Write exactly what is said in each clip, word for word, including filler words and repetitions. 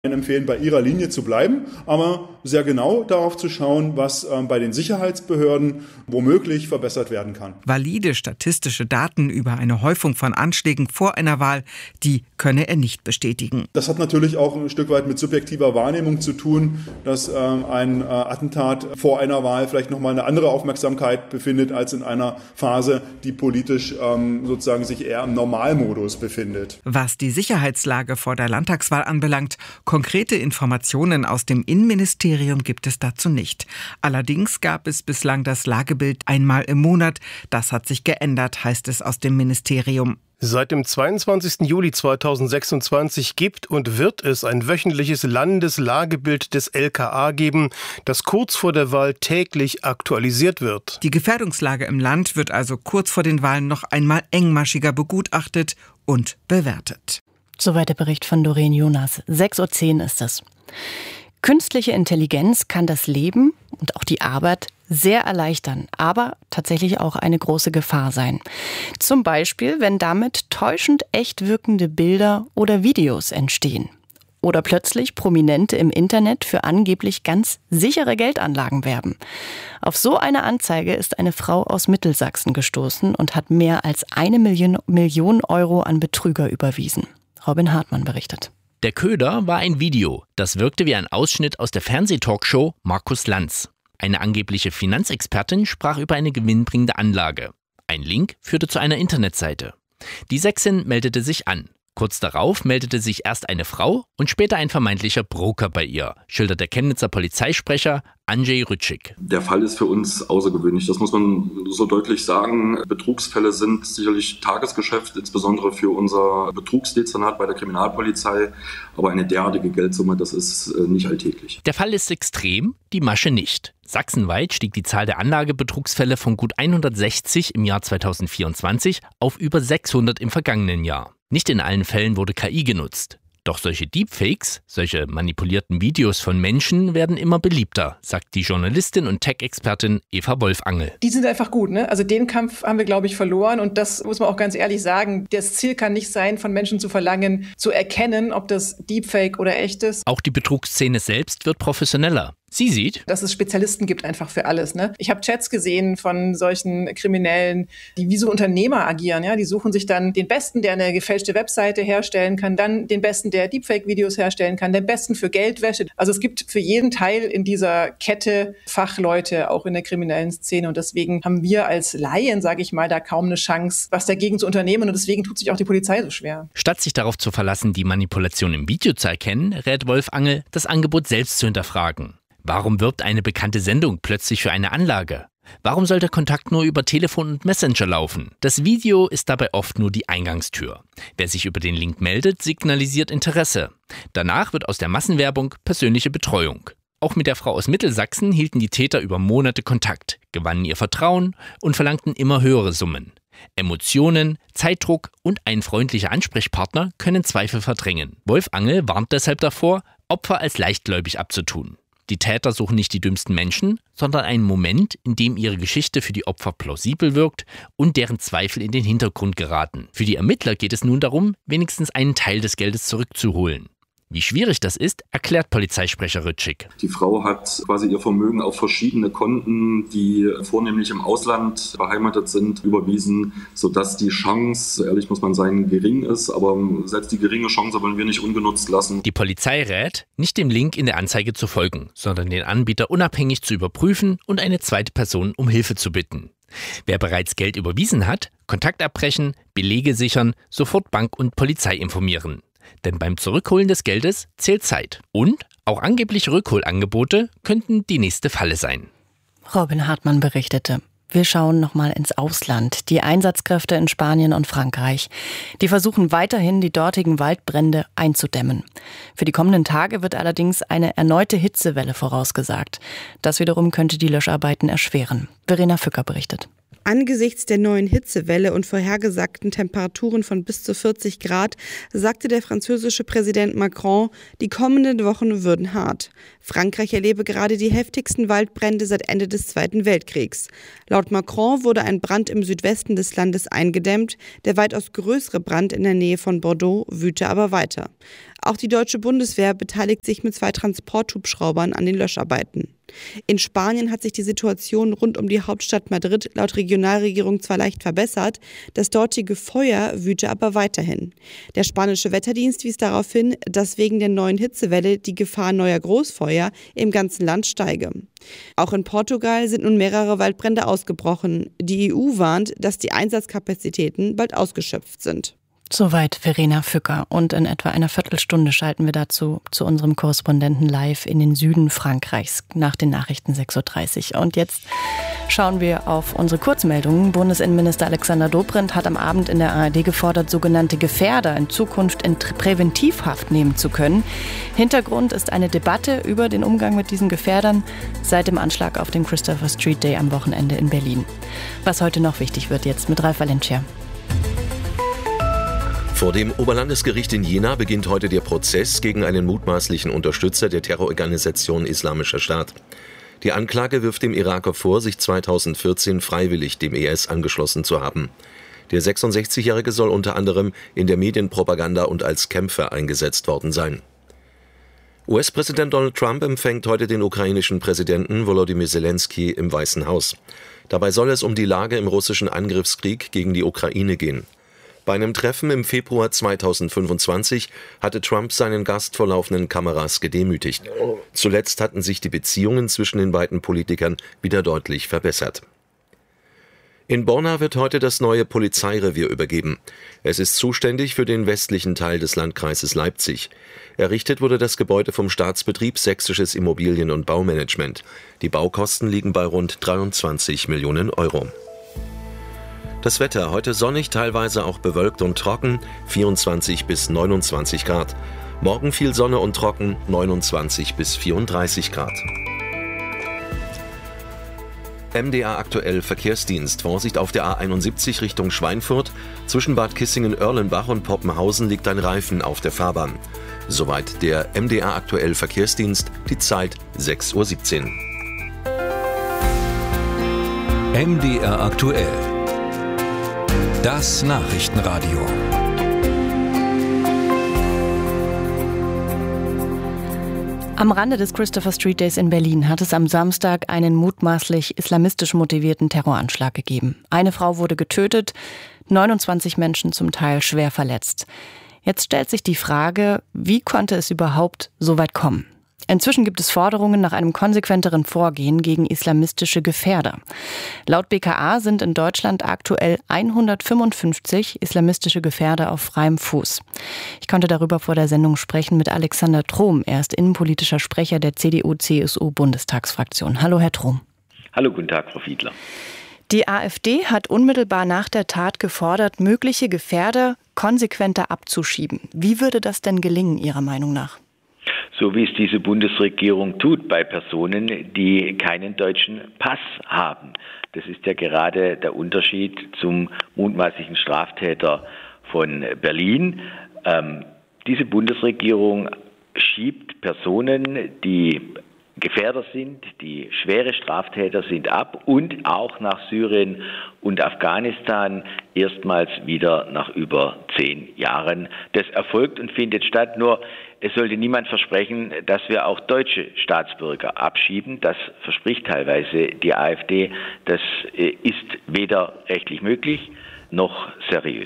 empfehlen, bei ihrer Linie zu bleiben, aber sehr genau darauf zu schauen, was äh, bei den Sicherheitsbehörden womöglich verbessert werden kann. Valide statistische Daten über eine Häufung von Anschlägen vor einer Wahl, die könne er nicht bestätigen. Das hat natürlich auch ein Stück weit mit subjektiver Wahrnehmung zu tun, dass äh, ein äh, Attentat vor einer Wahl vielleicht nochmal eine andere Aufmerksamkeit befindet, als in einer Phase, die politisch ähm, sozusagen sich eher im Normalmodus befindet. Was die Sicherheitslage vor der Landtagswahl anbelangt, konkrete Informationen aus dem Innenministerium gibt es dazu nicht. Allerdings gab es bislang das Lagebild einmal im Monat. Das hat sich geändert, heißt es aus dem Ministerium. Seit dem zweiundzwanzigsten Juli zweitausendsechsundzwanzig gibt und wird es ein wöchentliches Landeslagebild des L K A geben, das kurz vor der Wahl täglich aktualisiert wird. Die Gefährdungslage im Land wird also kurz vor den Wahlen noch einmal engmaschiger begutachtet und bewertet. Soweit der Bericht von Doreen Jonas. sechs Uhr zehn ist es. Künstliche Intelligenz kann das Leben und auch die Arbeit sehr erleichtern, aber tatsächlich auch eine große Gefahr sein. Zum Beispiel, wenn damit täuschend echt wirkende Bilder oder Videos entstehen. Oder plötzlich Prominente im Internet für angeblich ganz sichere Geldanlagen werben. Auf so eine Anzeige ist eine Frau aus Mittelsachsen gestoßen und hat mehr als eine Million, Million Euro an Betrüger überwiesen. Robin Hartmann berichtet. Der Köder war ein Video. Das wirkte wie ein Ausschnitt aus der Fernsehtalkshow Markus Lanz. Eine angebliche Finanzexpertin sprach über eine gewinnbringende Anlage. Ein Link führte zu einer Internetseite. Die Sächsin meldete sich an. Kurz darauf meldete sich erst eine Frau und später ein vermeintlicher Broker bei ihr, schildert der Chemnitzer Polizeisprecher Andrzej Ryczik. Der Fall ist für uns außergewöhnlich, das muss man so deutlich sagen. Betrugsfälle sind sicherlich Tagesgeschäft, insbesondere für unser Betrugsdezernat bei der Kriminalpolizei. Aber eine derartige Geldsumme, das ist nicht alltäglich. Der Fall ist extrem, die Masche nicht. Sachsenweit stieg die Zahl der Anlagebetrugsfälle von gut hundertsechzig im Jahr zweitausendvierundzwanzig auf über sechshundert im vergangenen Jahr. Nicht in allen Fällen wurde K I genutzt. Doch solche Deepfakes, solche manipulierten Videos von Menschen werden immer beliebter, sagt die Journalistin und Tech-Expertin Eva Wolfangel. Die sind einfach gut, ne? Also den Kampf haben wir, glaube ich, verloren. Und das muss man auch ganz ehrlich sagen. Das Ziel kann nicht sein, von Menschen zu verlangen, zu erkennen, ob das Deepfake oder echt ist. Auch die Betrugsszene selbst wird professioneller. Sie sieht, dass es Spezialisten gibt einfach für alles. Ne? Ich habe Chats gesehen von solchen Kriminellen, die wie so Unternehmer agieren. Ja? Die suchen sich dann den Besten, der eine gefälschte Webseite herstellen kann, dann den Besten, der Deepfake-Videos herstellen kann, den Besten für Geldwäsche. Also es gibt für jeden Teil in dieser Kette Fachleute, auch in der kriminellen Szene. Und deswegen haben wir als Laien, sage ich mal, da kaum eine Chance, was dagegen zu unternehmen. Und deswegen tut sich auch die Polizei so schwer. Statt sich darauf zu verlassen, die Manipulation im Video zu erkennen, rät Wolfangel, das Angebot selbst zu hinterfragen. Warum wirbt eine bekannte Sendung plötzlich für eine Anlage? Warum soll der Kontakt nur über Telefon und Messenger laufen? Das Video ist dabei oft nur die Eingangstür. Wer sich über den Link meldet, signalisiert Interesse. Danach wird aus der Massenwerbung persönliche Betreuung. Auch mit der Frau aus Mittelsachsen hielten die Täter über Monate Kontakt, gewannen ihr Vertrauen und verlangten immer höhere Summen. Emotionen, Zeitdruck und ein freundlicher Ansprechpartner können Zweifel verdrängen. Wolfangel warnt deshalb davor, Opfer als leichtgläubig abzutun. Die Täter suchen nicht die dümmsten Menschen, sondern einen Moment, in dem ihre Geschichte für die Opfer plausibel wirkt und deren Zweifel in den Hintergrund geraten. Für die Ermittler geht es nun darum, wenigstens einen Teil des Geldes zurückzuholen. Wie schwierig das ist, erklärt Polizeisprecher Ryczik. Die Frau hat quasi ihr Vermögen auf verschiedene Konten, die vornehmlich im Ausland beheimatet sind, überwiesen, sodass die Chance, ehrlich muss man sagen, gering ist. Aber selbst die geringe Chance wollen wir nicht ungenutzt lassen. Die Polizei rät, nicht dem Link in der Anzeige zu folgen, sondern den Anbieter unabhängig zu überprüfen und eine zweite Person um Hilfe zu bitten. Wer bereits Geld überwiesen hat, Kontakt abbrechen, Belege sichern, sofort Bank und Polizei informieren. Denn beim Zurückholen des Geldes zählt Zeit. Und auch angebliche Rückholangebote könnten die nächste Falle sein. Robin Hartmann berichtete. Wir schauen nochmal ins Ausland. Die Einsatzkräfte in Spanien und Frankreich. Die versuchen weiterhin, die dortigen Waldbrände einzudämmen. Für die kommenden Tage wird allerdings eine erneute Hitzewelle vorausgesagt. Das wiederum könnte die Löscharbeiten erschweren. Verena Fücker berichtet. Angesichts der neuen Hitzewelle und vorhergesagten Temperaturen von bis zu vierzig Grad sagte der französische Präsident Macron, die kommenden Wochen würden hart. Frankreich erlebe gerade die heftigsten Waldbrände seit Ende des Zweiten Weltkriegs. Laut Macron wurde ein Brand im Südwesten des Landes eingedämmt. Der weitaus größere Brand in der Nähe von Bordeaux wüte aber weiter. Auch die deutsche Bundeswehr beteiligt sich mit zwei Transporthubschraubern an den Löscharbeiten. In Spanien hat sich die Situation rund um die Hauptstadt Madrid laut Regionalregierung zwar leicht verbessert, das dortige Feuer wüte aber weiterhin. Der spanische Wetterdienst wies darauf hin, dass wegen der neuen Hitzewelle die Gefahr neuer Großfeuer im ganzen Land steige. Auch in Portugal sind nun mehrere Waldbrände ausgebrochen. Die E U warnt, dass die Einsatzkapazitäten bald ausgeschöpft sind. Soweit Verena Fücker. Und in etwa einer Viertelstunde schalten wir dazu zu unserem Korrespondenten live in den Süden Frankreichs nach den Nachrichten sechs Uhr dreißig. Und jetzt schauen wir auf unsere Kurzmeldungen. Bundesinnenminister Alexander Dobrindt hat am Abend in der A R D gefordert, sogenannte Gefährder in Zukunft in Präventivhaft nehmen zu können. Hintergrund ist eine Debatte über den Umgang mit diesen Gefährdern seit dem Anschlag auf den Christopher Street Day am Wochenende in Berlin. Was heute noch wichtig wird, jetzt mit Ralf Valencia. Vor dem Oberlandesgericht in Jena beginnt heute der Prozess gegen einen mutmaßlichen Unterstützer der Terrororganisation Islamischer Staat. Die Anklage wirft dem Iraker vor, sich zweitausendvierzehn freiwillig dem I S angeschlossen zu haben. Der sechsundsechzigjährige soll unter anderem in der Medienpropaganda und als Kämpfer eingesetzt worden sein. U S-Präsident Donald Trump empfängt heute den ukrainischen Präsidenten Volodymyr Zelensky im Weißen Haus. Dabei soll es um die Lage im russischen Angriffskrieg gegen die Ukraine gehen. Bei einem Treffen im Februar zweitausendfünfundzwanzig hatte Trump seinen Gast vor laufenden Kameras gedemütigt. Zuletzt hatten sich die Beziehungen zwischen den beiden Politikern wieder deutlich verbessert. In Borna wird heute das neue Polizeirevier übergeben. Es ist zuständig für den westlichen Teil des Landkreises Leipzig. Errichtet wurde das Gebäude vom Staatsbetrieb Sächsisches Immobilien- und Baumanagement. Die Baukosten liegen bei rund dreiundzwanzig Millionen Euro. Das Wetter, heute sonnig, teilweise auch bewölkt und trocken, vierundzwanzig bis neunundzwanzig Grad. Morgen viel Sonne und trocken, neunundzwanzig bis vierunddreißig Grad. M D R aktuell Verkehrsdienst. Vorsicht auf der A einundsiebzig Richtung Schweinfurt. Zwischen Bad Kissingen-Oerlenbach und Poppenhausen liegt ein Reifen auf der Fahrbahn. Soweit der M D R aktuell Verkehrsdienst. Die Zeit sechs Uhr siebzehn. M D R aktuell. Das Nachrichtenradio. Am Rande des Christopher Street Days in Berlin hat es am Samstag einen mutmaßlich islamistisch motivierten Terroranschlag gegeben. Eine Frau wurde getötet, neunundzwanzig Menschen zum Teil schwer verletzt. Jetzt stellt sich die Frage, wie konnte es überhaupt so weit kommen? Inzwischen gibt es Forderungen nach einem konsequenteren Vorgehen gegen islamistische Gefährder. Laut B K A sind in Deutschland aktuell hundertfünfundfünfzig islamistische Gefährder auf freiem Fuß. Ich konnte darüber vor der Sendung sprechen mit Alexander Trom. Er ist innenpolitischer Sprecher der C D U C S U-Bundestagsfraktion. Hallo, Herr Trom. Hallo, guten Tag, Frau Fiedler. Die AfD hat unmittelbar nach der Tat gefordert, mögliche Gefährder konsequenter abzuschieben. Wie würde das denn gelingen, Ihrer Meinung nach? So wie es diese Bundesregierung tut bei Personen, die keinen deutschen Pass haben. Das ist ja gerade der Unterschied zum mutmaßlichen Straftäter von Berlin. Ähm, diese Bundesregierung schiebt Personen, die Gefährder sind, die schwere Straftäter sind, ab und auch nach Syrien und Afghanistan erstmals wieder nach über zehn Jahren. Das erfolgt und findet statt, nur es sollte niemand versprechen, dass wir auch deutsche Staatsbürger abschieben. Das verspricht teilweise die AfD. Das ist weder rechtlich möglich noch seriös.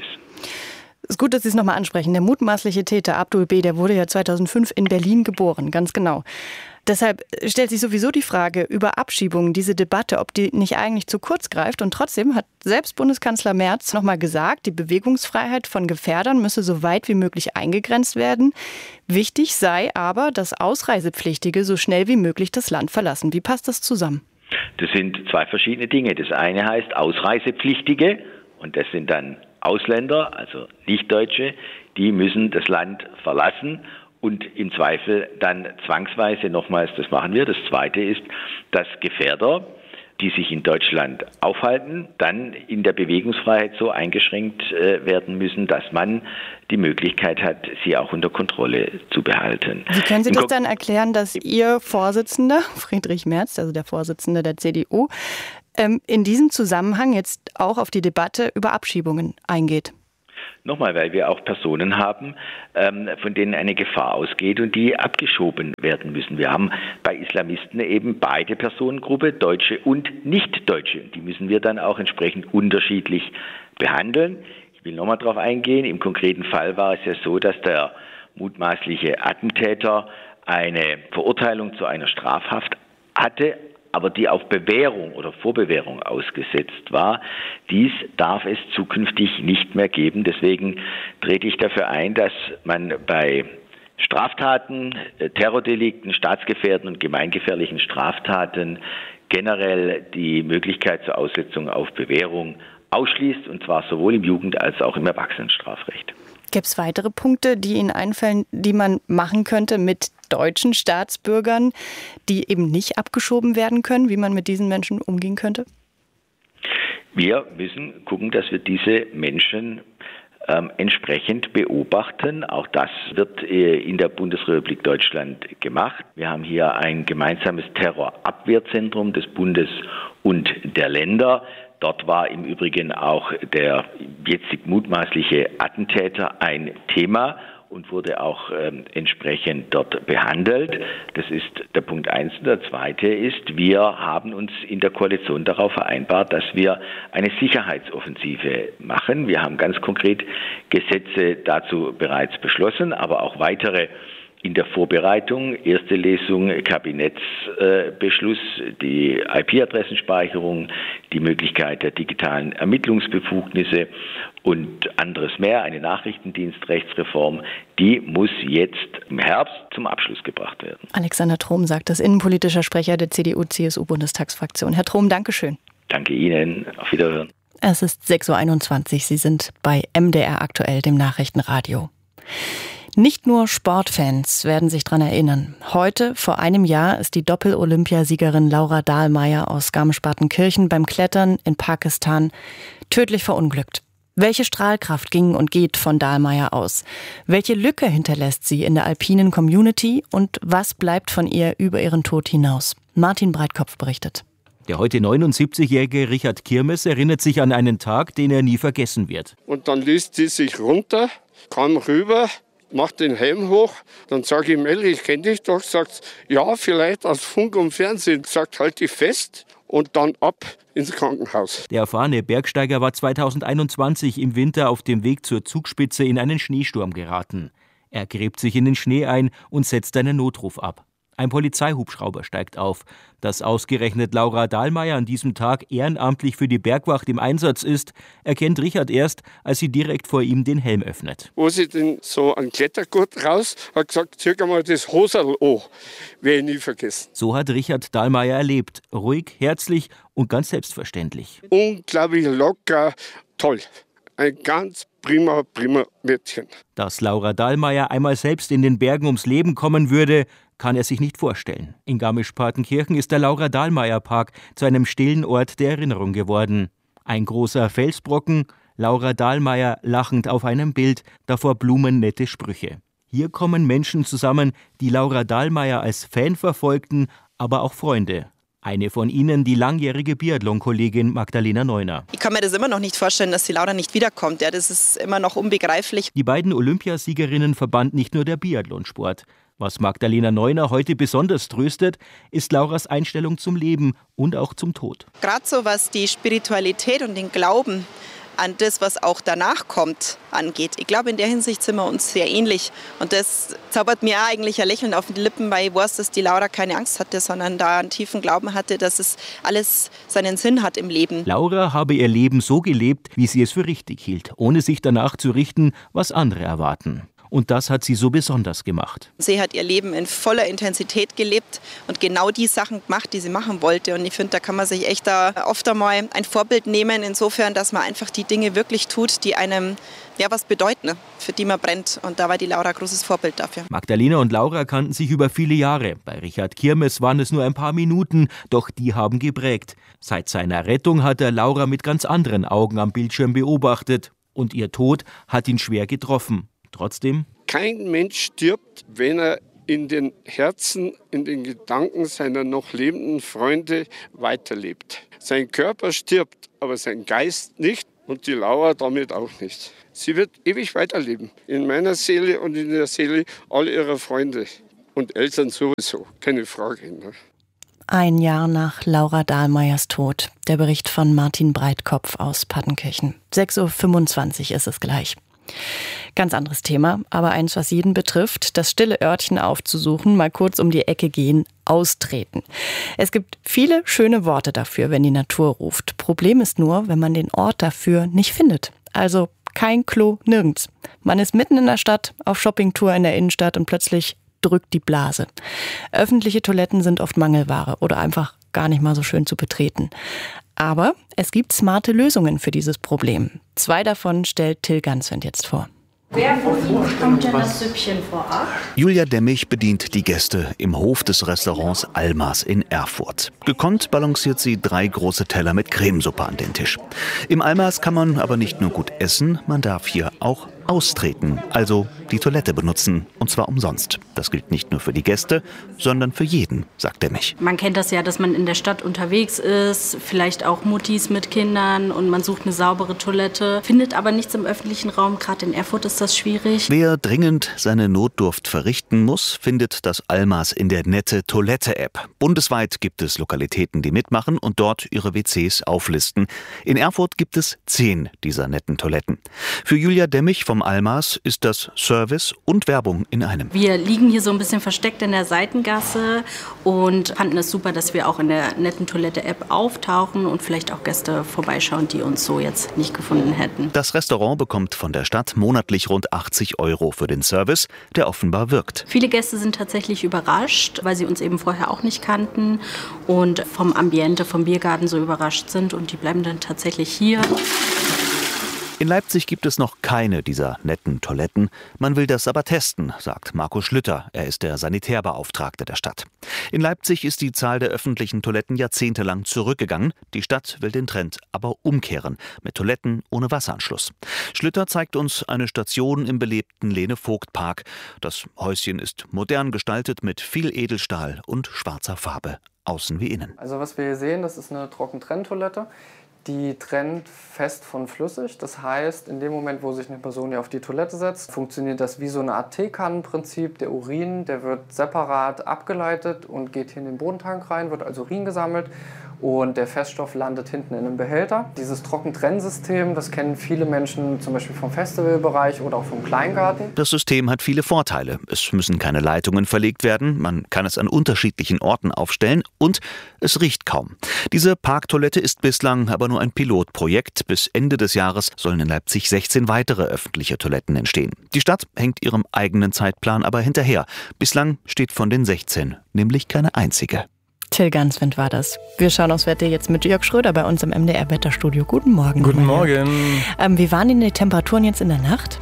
Es ist gut, dass Sie es nochmal ansprechen. Der mutmaßliche Täter Abdul B., der wurde ja zweitausendfünf in Berlin geboren, ganz genau. Deshalb stellt sich sowieso die Frage über Abschiebungen, diese Debatte, ob die nicht eigentlich zu kurz greift. Und trotzdem hat selbst Bundeskanzler Merz nochmal gesagt, die Bewegungsfreiheit von Gefährdern müsse so weit wie möglich eingegrenzt werden. Wichtig sei aber, dass Ausreisepflichtige so schnell wie möglich das Land verlassen. Wie passt das zusammen? Das sind zwei verschiedene Dinge. Das eine heißt Ausreisepflichtige und das sind dann Ausländer, also Nichtdeutsche, die müssen das Land verlassen. Und im Zweifel dann zwangsweise, nochmals, das machen wir. Das Zweite ist, dass Gefährder, die sich in Deutschland aufhalten, dann in der Bewegungsfreiheit so eingeschränkt äh, werden müssen, dass man die Möglichkeit hat, sie auch unter Kontrolle zu behalten. Wie können Sie das dann erklären, dass Ihr Vorsitzender, Friedrich Merz, also der Vorsitzende der C D U, ähm, in diesem Zusammenhang jetzt auch auf die Debatte über Abschiebungen eingeht? Nochmal, weil wir auch Personen haben, ähm, von denen eine Gefahr ausgeht und die abgeschoben werden müssen. Wir haben bei Islamisten eben beide Personengruppe, Deutsche und Nicht-Deutsche. Die müssen wir dann auch entsprechend unterschiedlich behandeln. Ich will nochmal darauf eingehen. Im konkreten Fall war es ja so, dass der mutmaßliche Attentäter eine Verurteilung zu einer Strafhaft hatte, aber die auf Bewährung oder Vorbewährung ausgesetzt war. Dies darf es zukünftig nicht mehr geben. Deswegen trete ich dafür ein, dass man bei Straftaten, Terrordelikten, staatsgefährdenden und gemeingefährlichen Straftaten generell die Möglichkeit zur Aussetzung auf Bewährung ausschließt, und zwar sowohl im Jugend- als auch im Erwachsenenstrafrecht. Gibt es weitere Punkte, die Ihnen einfallen, die man machen könnte mit deutschen Staatsbürgern, die eben nicht abgeschoben werden können, wie man mit diesen Menschen umgehen könnte? Wir müssen gucken, dass wir diese Menschen ähm, entsprechend beobachten. Auch das wird äh, in der Bundesrepublik Deutschland gemacht. Wir haben hier ein gemeinsames Terrorabwehrzentrum des Bundes und der Länder. Dort war im Übrigen auch der jetzig mutmaßliche Attentäter ein Thema und wurde auch ähm, entsprechend dort behandelt. Das ist der Punkt eins. Und der zweite ist, wir haben uns in der Koalition darauf vereinbart, dass wir eine Sicherheitsoffensive machen. Wir haben ganz konkret Gesetze dazu bereits beschlossen, aber auch weitere in der Vorbereitung. Erste Lesung, Kabinettsbeschluss, äh, die I P-Adressenspeicherung, die Möglichkeit der digitalen Ermittlungsbefugnisse und anderes mehr, eine Nachrichtendienstrechtsreform, die muss jetzt im Herbst zum Abschluss gebracht werden. Alexander Trom sagt das, innenpolitischer Sprecher der C D U C S U-Bundestagsfraktion. Herr Trom, Dankeschön. Danke Ihnen. Auf Wiederhören. Es ist sechs Uhr einundzwanzig. Sie sind bei M D R aktuell, dem Nachrichtenradio. Nicht nur Sportfans werden sich daran erinnern. Heute, vor einem Jahr, ist die Doppel-Olympiasiegerin Laura Dahlmeier aus Garmisch-Partenkirchen beim Klettern in Pakistan tödlich verunglückt. Welche Strahlkraft ging und geht von Dahlmeier aus? Welche Lücke hinterlässt sie in der alpinen Community? Und was bleibt von ihr über ihren Tod hinaus? Martin Breitkopf berichtet. Der heute neunundsiebzigjährige Richard Kirmes erinnert sich an einen Tag, den er nie vergessen wird. Und dann ließ sie sich runter, kam rüber, macht den Helm hoch, dann sage ich ihm, Elli, ich kenne dich doch, sagt, ja, vielleicht aus Funk und Fernsehen, sagt, halt dich fest und dann ab ins Krankenhaus. Der erfahrene Bergsteiger war zweitausendeinundzwanzig im Winter auf dem Weg zur Zugspitze in einen Schneesturm geraten. Er gräbt sich in den Schnee ein und setzt einen Notruf ab. Ein Polizeihubschrauber steigt auf. Dass ausgerechnet Laura Dahlmeier an diesem Tag ehrenamtlich für die Bergwacht im Einsatz ist, erkennt Richard erst, als sie direkt vor ihm den Helm öffnet. Wo sie denn so einen Klettergurt raus, hat gesagt, zieh mal das Hoserl an. Werde ich nie vergessen. So hat Richard Dahlmeier erlebt. Ruhig, herzlich und ganz selbstverständlich. Unglaublich locker, toll. Ein ganz prima, prima Mädchen. Dass Laura Dahlmeier einmal selbst in den Bergen ums Leben kommen würde, kann er sich nicht vorstellen. In Garmisch-Partenkirchen ist der Laura-Dahlmeier-Park zu einem stillen Ort der Erinnerung geworden. Ein großer Felsbrocken, Laura Dahlmeier lachend auf einem Bild, davor blumennette Sprüche. Hier kommen Menschen zusammen, die Laura Dahlmeier als Fan verfolgten, aber auch Freunde. Eine von ihnen, die langjährige Biathlon-Kollegin Magdalena Neuner. Ich kann mir das immer noch nicht vorstellen, dass die Laura nicht wiederkommt. Ja, das ist immer noch unbegreiflich. Die beiden Olympiasiegerinnen verband nicht nur der Biathlonsport. Was Magdalena Neuner heute besonders tröstet, ist Lauras Einstellung zum Leben und auch zum Tod. Gerade so was die Spiritualität und den Glauben an das, was auch danach kommt, angeht. Ich glaube, in der Hinsicht sind wir uns sehr ähnlich. Und das zaubert mir auch eigentlich ein Lächeln auf die Lippen, weil ich weiß, dass die Laura keine Angst hatte, sondern da einen tiefen Glauben hatte, dass es alles seinen Sinn hat im Leben. Laura habe ihr Leben so gelebt, wie sie es für richtig hielt, ohne sich danach zu richten, was andere erwarten. Und das hat sie so besonders gemacht. Sie hat ihr Leben in voller Intensität gelebt und genau die Sachen gemacht, die sie machen wollte. Und ich finde, da kann man sich echt da oft einmal ein Vorbild nehmen, insofern, dass man einfach die Dinge wirklich tut, die einem ja was bedeuten, für die man brennt. Und da war die Laura ein großes Vorbild dafür. Magdalena und Laura kannten sich über viele Jahre. Bei Richard Kirmes waren es nur ein paar Minuten, doch die haben geprägt. Seit seiner Rettung hat er Laura mit ganz anderen Augen am Bildschirm beobachtet. Und ihr Tod hat ihn schwer getroffen. Trotzdem? Kein Mensch stirbt, wenn er in den Herzen, in den Gedanken seiner noch lebenden Freunde weiterlebt. Sein Körper stirbt, aber sein Geist nicht. Und die Laura damit auch nicht. Sie wird ewig weiterleben. In meiner Seele und in der Seele all ihrer Freunde. Und Eltern sowieso, keine Frage. Ne? Ein Jahr nach Laura Dahlmeiers Tod. Der Bericht von Martin Breitkopf aus Partenkirchen. sechs Uhr fünfundzwanzig ist es gleich. Ganz anderes Thema, aber eins, was jeden betrifft. Das stille Örtchen aufzusuchen, mal kurz um die Ecke gehen, austreten. Es gibt viele schöne Worte dafür, wenn die Natur ruft. Problem ist nur, wenn man den Ort dafür nicht findet. Also kein Klo nirgends. Man ist mitten in der Stadt, auf Shoppingtour in der Innenstadt und plötzlich drückt die Blase. Öffentliche Toiletten sind oft Mangelware oder einfach gar nicht mal so schön zu betreten. Aber es gibt smarte Lösungen für dieses Problem. Zwei davon stellt Till Ganswind jetzt vor. Wer von Ihnen bekommt denn das Süppchen vorab? Julia Demmich bedient die Gäste im Hof des Restaurants Almas in Erfurt. Gekonnt balanciert sie drei große Teller mit Cremesuppe an den Tisch. Im Almas kann man aber nicht nur gut essen, man darf hier auch austreten, also die Toilette benutzen, und zwar umsonst. Das gilt nicht nur für die Gäste, sondern für jeden, sagt Demmich. Man kennt das ja, dass man in der Stadt unterwegs ist, vielleicht auch Muttis mit Kindern und man sucht eine saubere Toilette, findet aber nichts im öffentlichen Raum. Gerade in Erfurt ist das schwierig. Wer dringend seine Notdurft verrichten muss, findet das Almas in der Nette Toilette-App. Bundesweit gibt es Lokalitäten, die mitmachen und dort ihre W Cs auflisten. In Erfurt gibt es zehn dieser netten Toiletten. Für Julia Demmich vom Almas ist das Service und Werbung in einem. Wir liegen hier so ein bisschen versteckt in der Seitengasse und fanden es super, dass wir auch in der Netten Toilette-App auftauchen und vielleicht auch Gäste vorbeischauen, die uns so jetzt nicht gefunden hätten. Das Restaurant bekommt von der Stadt monatlich rund achtzig Euro für den Service, der offenbar wirkt. Viele Gäste sind tatsächlich überrascht, weil sie uns eben vorher auch nicht kannten und vom Ambiente, vom Biergarten so überrascht sind und die bleiben dann tatsächlich hier. In Leipzig gibt es noch keine dieser netten Toiletten. Man will das aber testen, sagt Marco Schlüter. Er ist der Sanitärbeauftragte der Stadt. In Leipzig ist die Zahl der öffentlichen Toiletten jahrzehntelang zurückgegangen. Die Stadt will den Trend aber umkehren, mit Toiletten ohne Wasseranschluss. Schlüter zeigt uns eine Station im belebten Lene-Vogt-Park. Das Häuschen ist modern gestaltet mit viel Edelstahl und schwarzer Farbe, außen wie innen. Also was wir hier sehen, das ist eine Trockentrenntoilette. Die trennt fest von flüssig. Das heißt, in dem Moment, wo sich eine Person hier auf die Toilette setzt, funktioniert das wie so eine Art Teekannenprinzip. Der Urin, der wird separat abgeleitet und geht hier in den Bodentank rein, wird als Urin gesammelt. Und der Feststoff landet hinten in einem Behälter. Dieses Trockentrennsystem, das kennen viele Menschen zum Beispiel vom Festivalbereich oder auch vom Kleingarten. Das System hat viele Vorteile. Es müssen keine Leitungen verlegt werden, man kann es an unterschiedlichen Orten aufstellen und es riecht kaum. Diese Parktoilette ist bislang aber nur ein Pilotprojekt. Bis Ende des Jahres sollen in Leipzig sechzehn weitere öffentliche Toiletten entstehen. Die Stadt hängt ihrem eigenen Zeitplan aber hinterher. Bislang steht von den sechzehn nämlich keine einzige. Till Ganswind war das. Wir schauen aufs Wetter jetzt mit Jörg Schröder bei uns im M D R-Wetterstudio. Guten Morgen. Guten Morgen. Ähm, wie waren denn die Temperaturen jetzt in der Nacht?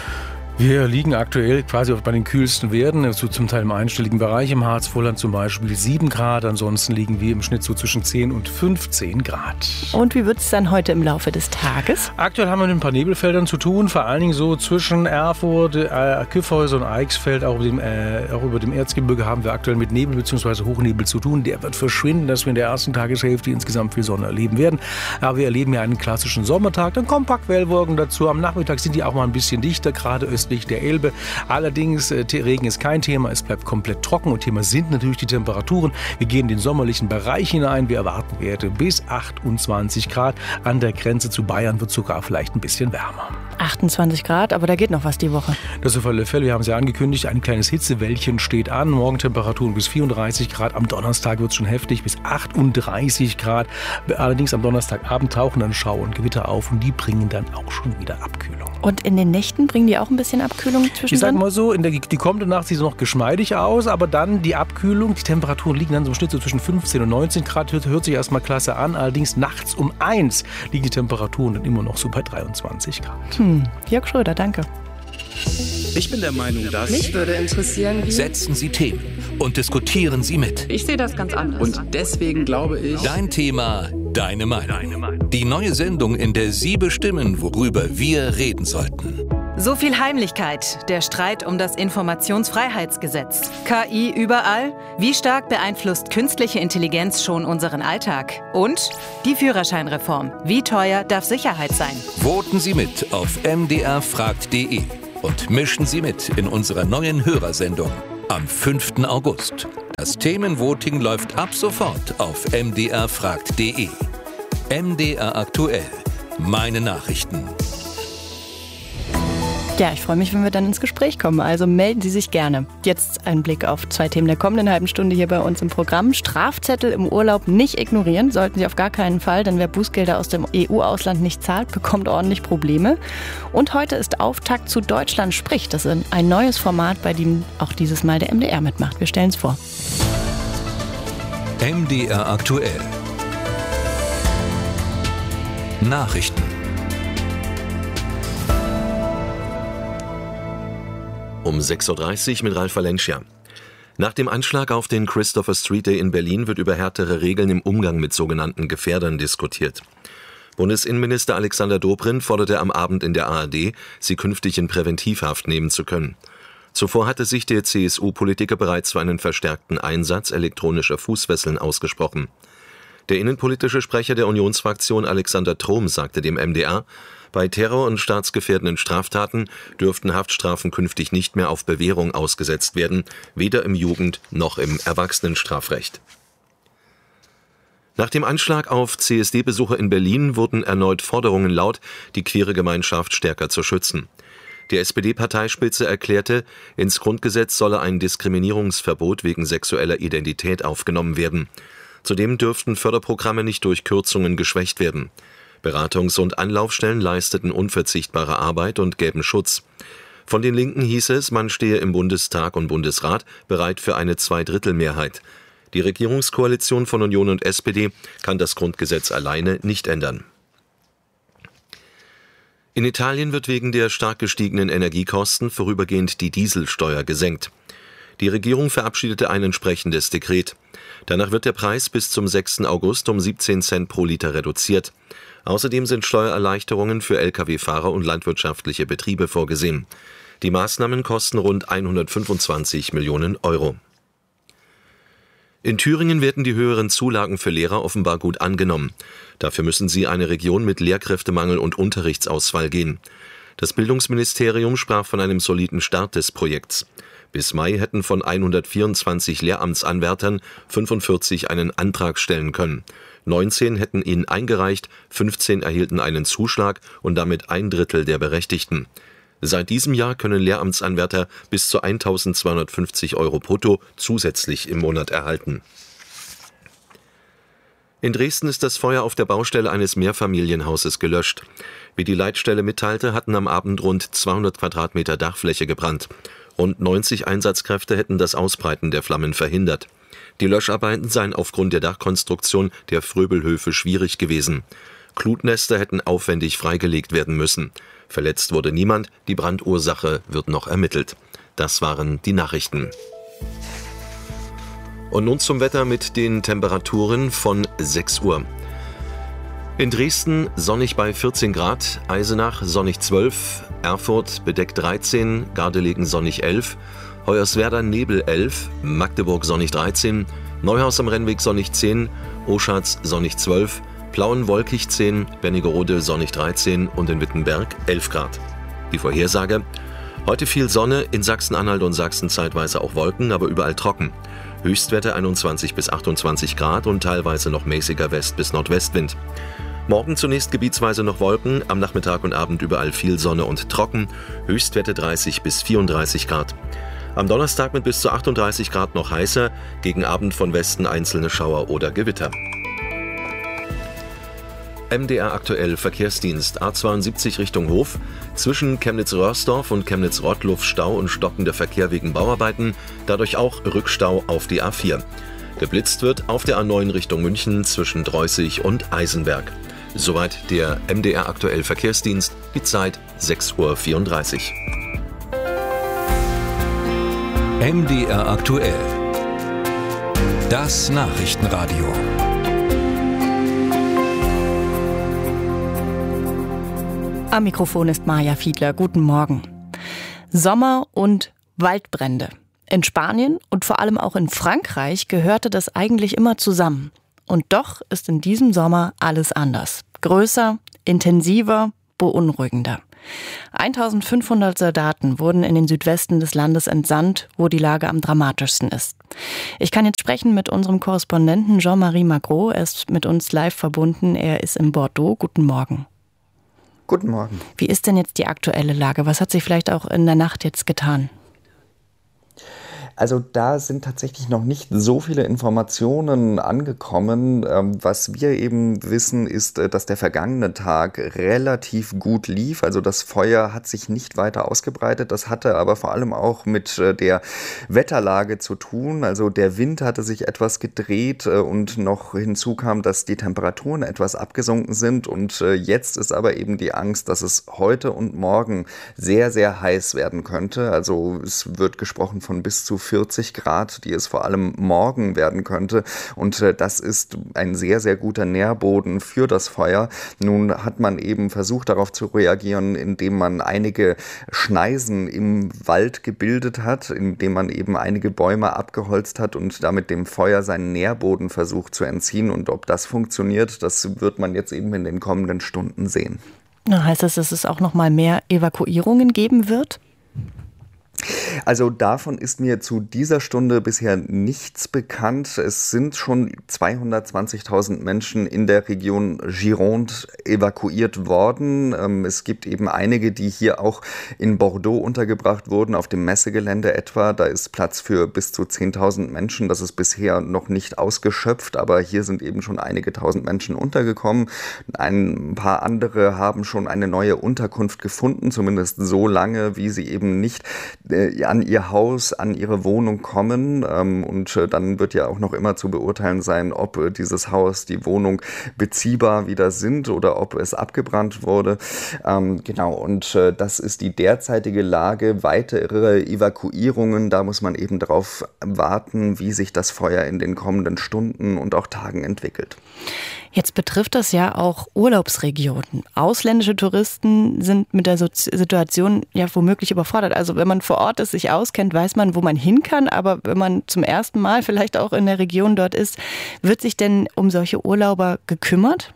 Wir liegen aktuell quasi bei den kühlsten Werten, also zum Teil im einstelligen Bereich. Im Harzvorland zum Beispiel sieben Grad, ansonsten liegen wir im Schnitt so zwischen zehn und fünfzehn Grad. Und wie wird es dann heute im Laufe des Tages? Aktuell haben wir mit ein paar Nebelfeldern zu tun, vor allen Dingen so zwischen Erfurt, äh, Kyffhäuser und Eichsfeld, auch über, dem, äh, auch über dem Erzgebirge haben wir aktuell mit Nebel bzw. Hochnebel zu tun. Der wird verschwinden, dass wir in der ersten Tageshälfte insgesamt viel Sonne erleben werden. Aber wir erleben ja einen klassischen Sommertag, dann kommen Packquellwolken dazu. Am Nachmittag sind die auch mal ein bisschen dichter, gerade östlich der Elbe. Allerdings, äh, Regen ist kein Thema, es bleibt komplett trocken und Thema sind natürlich die Temperaturen. Wir gehen in den sommerlichen Bereich hinein, wir erwarten Werte bis achtundzwanzig Grad. An der Grenze zu Bayern wird sogar vielleicht ein bisschen wärmer. achtundzwanzig Grad, aber da geht noch was die Woche. Das auf alle Fälle, wir haben es ja angekündigt, ein kleines Hitzewellchen steht an. Morgentemperaturen bis vierunddreißig Grad, am Donnerstag wird es schon heftig, bis achtunddreißig Grad. Allerdings am Donnerstagabend tauchen dann Schauer und Gewitter auf und die bringen dann auch schon wieder Abkühlung. Und in den Nächten bringen die auch ein bisschen Abkühlung zwischendrin? Ich sag mal so, in der, die kommende Nacht sieht es noch geschmeidig aus, aber dann die Abkühlung, die Temperaturen liegen dann so im Schnitt so zwischen fünfzehn und neunzehn Grad, hört, hört sich erstmal klasse an. Allerdings nachts um eins liegen die Temperaturen dann immer noch so bei dreiundzwanzig Grad. Hm. Jörg Schröder, danke. Ich bin der Meinung, dass... Mich würde interessieren, wie... Setzen Sie Themen und diskutieren Sie mit. Ich sehe das ganz anders. Und deswegen glaube ich... Dein Thema, deine Meinung. Die neue Sendung, in der Sie bestimmen, worüber wir reden sollten. So viel Heimlichkeit, der Streit um das Informationsfreiheitsgesetz. K I überall? Wie stark beeinflusst künstliche Intelligenz schon unseren Alltag? Und die Führerscheinreform. Wie teuer darf Sicherheit sein? Voten Sie mit auf m d r fragt punkt d e und mischen Sie mit in unserer neuen Hörersendung am fünften August. Das Themenvoting läuft ab sofort auf m d r fragt punkt d e. M D R aktuell. Meine Nachrichten. Ja, ich freue mich, wenn wir dann ins Gespräch kommen. Also melden Sie sich gerne. Jetzt ein Blick auf zwei Themen der kommenden halben Stunde hier bei uns im Programm. Strafzettel im Urlaub nicht ignorieren, sollten Sie auf gar keinen Fall, denn wer Bußgelder aus dem E U-Ausland nicht zahlt, bekommt ordentlich Probleme. Und heute ist Auftakt zu Deutschland spricht. Das ist ein neues Format, bei dem auch dieses Mal der M D R mitmacht. Wir stellen es vor. M D R aktuell. Nachrichten. Um sechs Uhr dreißig mit Ralf Valencia. Nach dem Anschlag auf den Christopher Street Day in Berlin wird über härtere Regeln im Umgang mit sogenannten Gefährdern diskutiert. Bundesinnenminister Alexander Dobrindt forderte am Abend in der A R D, sie künftig in Präventivhaft nehmen zu können. Zuvor hatte sich der C S U-Politiker bereits für einen verstärkten Einsatz elektronischer Fußfesseln ausgesprochen. Der innenpolitische Sprecher der Unionsfraktion Alexander Trom sagte dem M D R, bei Terror- und staatsgefährdenden Straftaten dürften Haftstrafen künftig nicht mehr auf Bewährung ausgesetzt werden, weder im Jugend- noch im Erwachsenenstrafrecht. Nach dem Anschlag auf C S D-Besucher in Berlin wurden erneut Forderungen laut, die queere Gemeinschaft stärker zu schützen. Die S P D-Parteispitze erklärte, ins Grundgesetz solle ein Diskriminierungsverbot wegen sexueller Identität aufgenommen werden. Zudem dürften Förderprogramme nicht durch Kürzungen geschwächt werden. Beratungs- und Anlaufstellen leisteten unverzichtbare Arbeit und gäben Schutz. Von den Linken hieß es, man stehe im Bundestag und Bundesrat bereit für eine Zweidrittelmehrheit. Die Regierungskoalition von Union und S P D kann das Grundgesetz alleine nicht ändern. In Italien wird wegen der stark gestiegenen Energiekosten vorübergehend die Dieselsteuer gesenkt. Die Regierung verabschiedete ein entsprechendes Dekret. Danach wird der Preis bis zum sechsten August um siebzehn Cent pro Liter reduziert. Außerdem sind Steuererleichterungen für L K W-Fahrer und landwirtschaftliche Betriebe vorgesehen. Die Maßnahmen kosten rund hundertfünfundzwanzig Millionen Euro. In Thüringen werden die höheren Zulagen für Lehrer offenbar gut angenommen. Dafür müssen sie eine Region mit Lehrkräftemangel und Unterrichtsausfall gehen. Das Bildungsministerium sprach von einem soliden Start des Projekts. Bis Mai hätten von hundertvierundzwanzig Lehramtsanwärtern fünfundvierzig einen Antrag stellen können. neunzehn hätten ihn eingereicht, fünfzehn erhielten einen Zuschlag und damit ein Drittel der Berechtigten. Seit diesem Jahr können Lehramtsanwärter bis zu eintausendzweihundertfünfzig Euro brutto zusätzlich im Monat erhalten. In Dresden ist das Feuer auf der Baustelle eines Mehrfamilienhauses gelöscht. Wie die Leitstelle mitteilte, hatten am Abend rund zweihundert Quadratmeter Dachfläche gebrannt. Rund neunzig Einsatzkräfte hätten das Ausbreiten der Flammen verhindert. Die Löscharbeiten seien aufgrund der Dachkonstruktion der Fröbelhöfe schwierig gewesen. Glutnester hätten aufwendig freigelegt werden müssen. Verletzt wurde niemand, die Brandursache wird noch ermittelt. Das waren die Nachrichten. Und nun zum Wetter mit den Temperaturen von sechs Uhr. In Dresden sonnig bei vierzehn Grad, Eisenach sonnig zwölf, Erfurt bedeckt dreizehn, Gardelegen sonnig elf, Hoyerswerda Nebel elf, Magdeburg sonnig dreizehn, Neuhaus am Rennweg sonnig zehn, Oschatz sonnig zwölf, Plauen wolkig zehn, Wernigerode sonnig dreizehn und in Wittenberg elf Grad. Die Vorhersage: Heute viel Sonne, in Sachsen-Anhalt und Sachsen zeitweise auch Wolken, aber überall trocken. Höchstwerte einundzwanzig bis achtundzwanzig Grad und teilweise noch mäßiger West- bis Nordwestwind. Morgen zunächst gebietsweise noch Wolken, am Nachmittag und Abend überall viel Sonne und trocken, Höchstwerte dreißig bis vierunddreißig Grad. Am Donnerstag mit bis zu achtunddreißig Grad noch heißer, gegen Abend von Westen einzelne Schauer oder Gewitter. M D R aktuell Verkehrsdienst A zweiundsiebzig Richtung Hof. Zwischen Chemnitz-Röhrsdorf und Chemnitz-Rottluff Stau und stockender Verkehr wegen Bauarbeiten, dadurch auch Rückstau auf die A vier. Geblitzt wird auf der A neun Richtung München zwischen Dreußig und Eisenberg. Soweit der M D R aktuell Verkehrsdienst, die Zeit sechs Uhr vierunddreißig. M D R aktuell. Das Nachrichtenradio. Am Mikrofon ist Maja Fiedler. Guten Morgen. Sommer und Waldbrände. In Spanien und vor allem auch in Frankreich gehörte das eigentlich immer zusammen. Und doch ist in diesem Sommer alles anders. Größer, intensiver, beunruhigender. eintausendfünfhundert Soldaten wurden in den Südwesten des Landes entsandt, wo die Lage am dramatischsten ist. Ich kann jetzt sprechen mit unserem Korrespondenten Jean-Marie Magro. Er ist mit uns live verbunden. Er ist in Bordeaux. Guten Morgen. Guten Morgen. Wie ist denn jetzt die aktuelle Lage? Was hat sich vielleicht auch in der Nacht jetzt getan? Also da sind tatsächlich noch nicht so viele Informationen angekommen. Was wir eben wissen, ist, dass der vergangene Tag relativ gut lief. Also das Feuer hat sich nicht weiter ausgebreitet. Das hatte aber vor allem auch mit der Wetterlage zu tun. Also der Wind hatte sich etwas gedreht und noch hinzu kam, dass die Temperaturen etwas abgesunken sind. Und jetzt ist aber eben die Angst, dass es heute und morgen sehr, sehr heiß werden könnte. Also es wird gesprochen von bis zu vierzig Grad, die es vor allem morgen werden könnte. Und äh, das ist ein sehr, sehr guter Nährboden für das Feuer. Nun hat man eben versucht, darauf zu reagieren, indem man einige Schneisen im Wald gebildet hat, indem man eben einige Bäume abgeholzt hat und damit dem Feuer seinen Nährboden versucht zu entziehen. Und ob das funktioniert, das wird man jetzt eben in den kommenden Stunden sehen. Heißt das, dass es auch noch mal mehr Evakuierungen geben wird? Also davon ist mir zu dieser Stunde bisher nichts bekannt. Es sind schon zweihundertzwanzigtausend Menschen in der Region Gironde evakuiert worden. Es gibt eben einige, die hier auch in Bordeaux untergebracht wurden, auf dem Messegelände etwa. Da ist Platz für bis zu zehntausend Menschen. Das ist bisher noch nicht ausgeschöpft, aber hier sind eben schon einige tausend Menschen untergekommen. Ein paar andere haben schon eine neue Unterkunft gefunden, zumindest so lange, wie sie eben nicht an ihr Haus, an ihre Wohnung kommen. Und dann wird ja auch noch immer zu beurteilen sein, ob dieses Haus, die Wohnung beziehbar wieder sind oder ob es abgebrannt wurde. Genau, und das ist die derzeitige Lage. Weitere Evakuierungen, da muss man eben darauf warten, wie sich das Feuer in den kommenden Stunden und auch Tagen entwickelt. Jetzt betrifft das ja auch Urlaubsregionen. Ausländische Touristen sind mit der Situation ja womöglich überfordert. Also wenn man vor Ort ist, sich auskennt, weiß man, wo man hin kann. Aber wenn man zum ersten Mal vielleicht auch in der Region dort ist, wird sich denn um solche Urlauber gekümmert?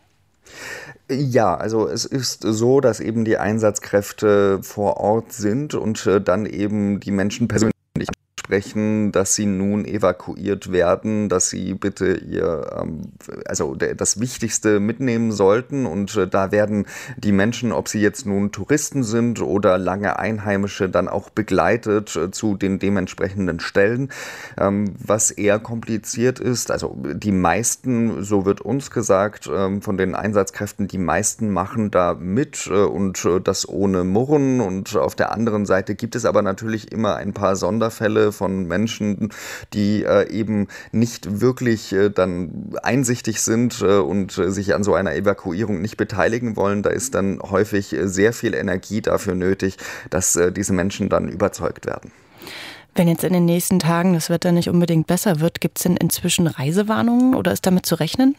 Ja, also es ist so, dass eben die Einsatzkräfte vor Ort sind und dann eben die Menschen persönlich sprechen, dass sie nun evakuiert werden, dass sie bitte ihr, also das Wichtigste mitnehmen sollten. Und da werden die Menschen, ob sie jetzt nun Touristen sind oder lange Einheimische, dann auch begleitet zu den dementsprechenden Stellen. Was eher kompliziert ist, also die meisten, so wird uns gesagt, von den Einsatzkräften, die meisten machen da mit und das ohne Murren. Und auf der anderen Seite gibt es aber natürlich immer ein paar Sonderfälle von Menschen, die äh, eben nicht wirklich äh, dann einsichtig sind äh, und äh, sich an so einer Evakuierung nicht beteiligen wollen. Da ist dann häufig äh, sehr viel Energie dafür nötig, dass äh, diese Menschen dann überzeugt werden. Wenn jetzt in den nächsten Tagen das Wetter nicht unbedingt besser wird, gibt es denn inzwischen Reisewarnungen oder ist damit zu rechnen?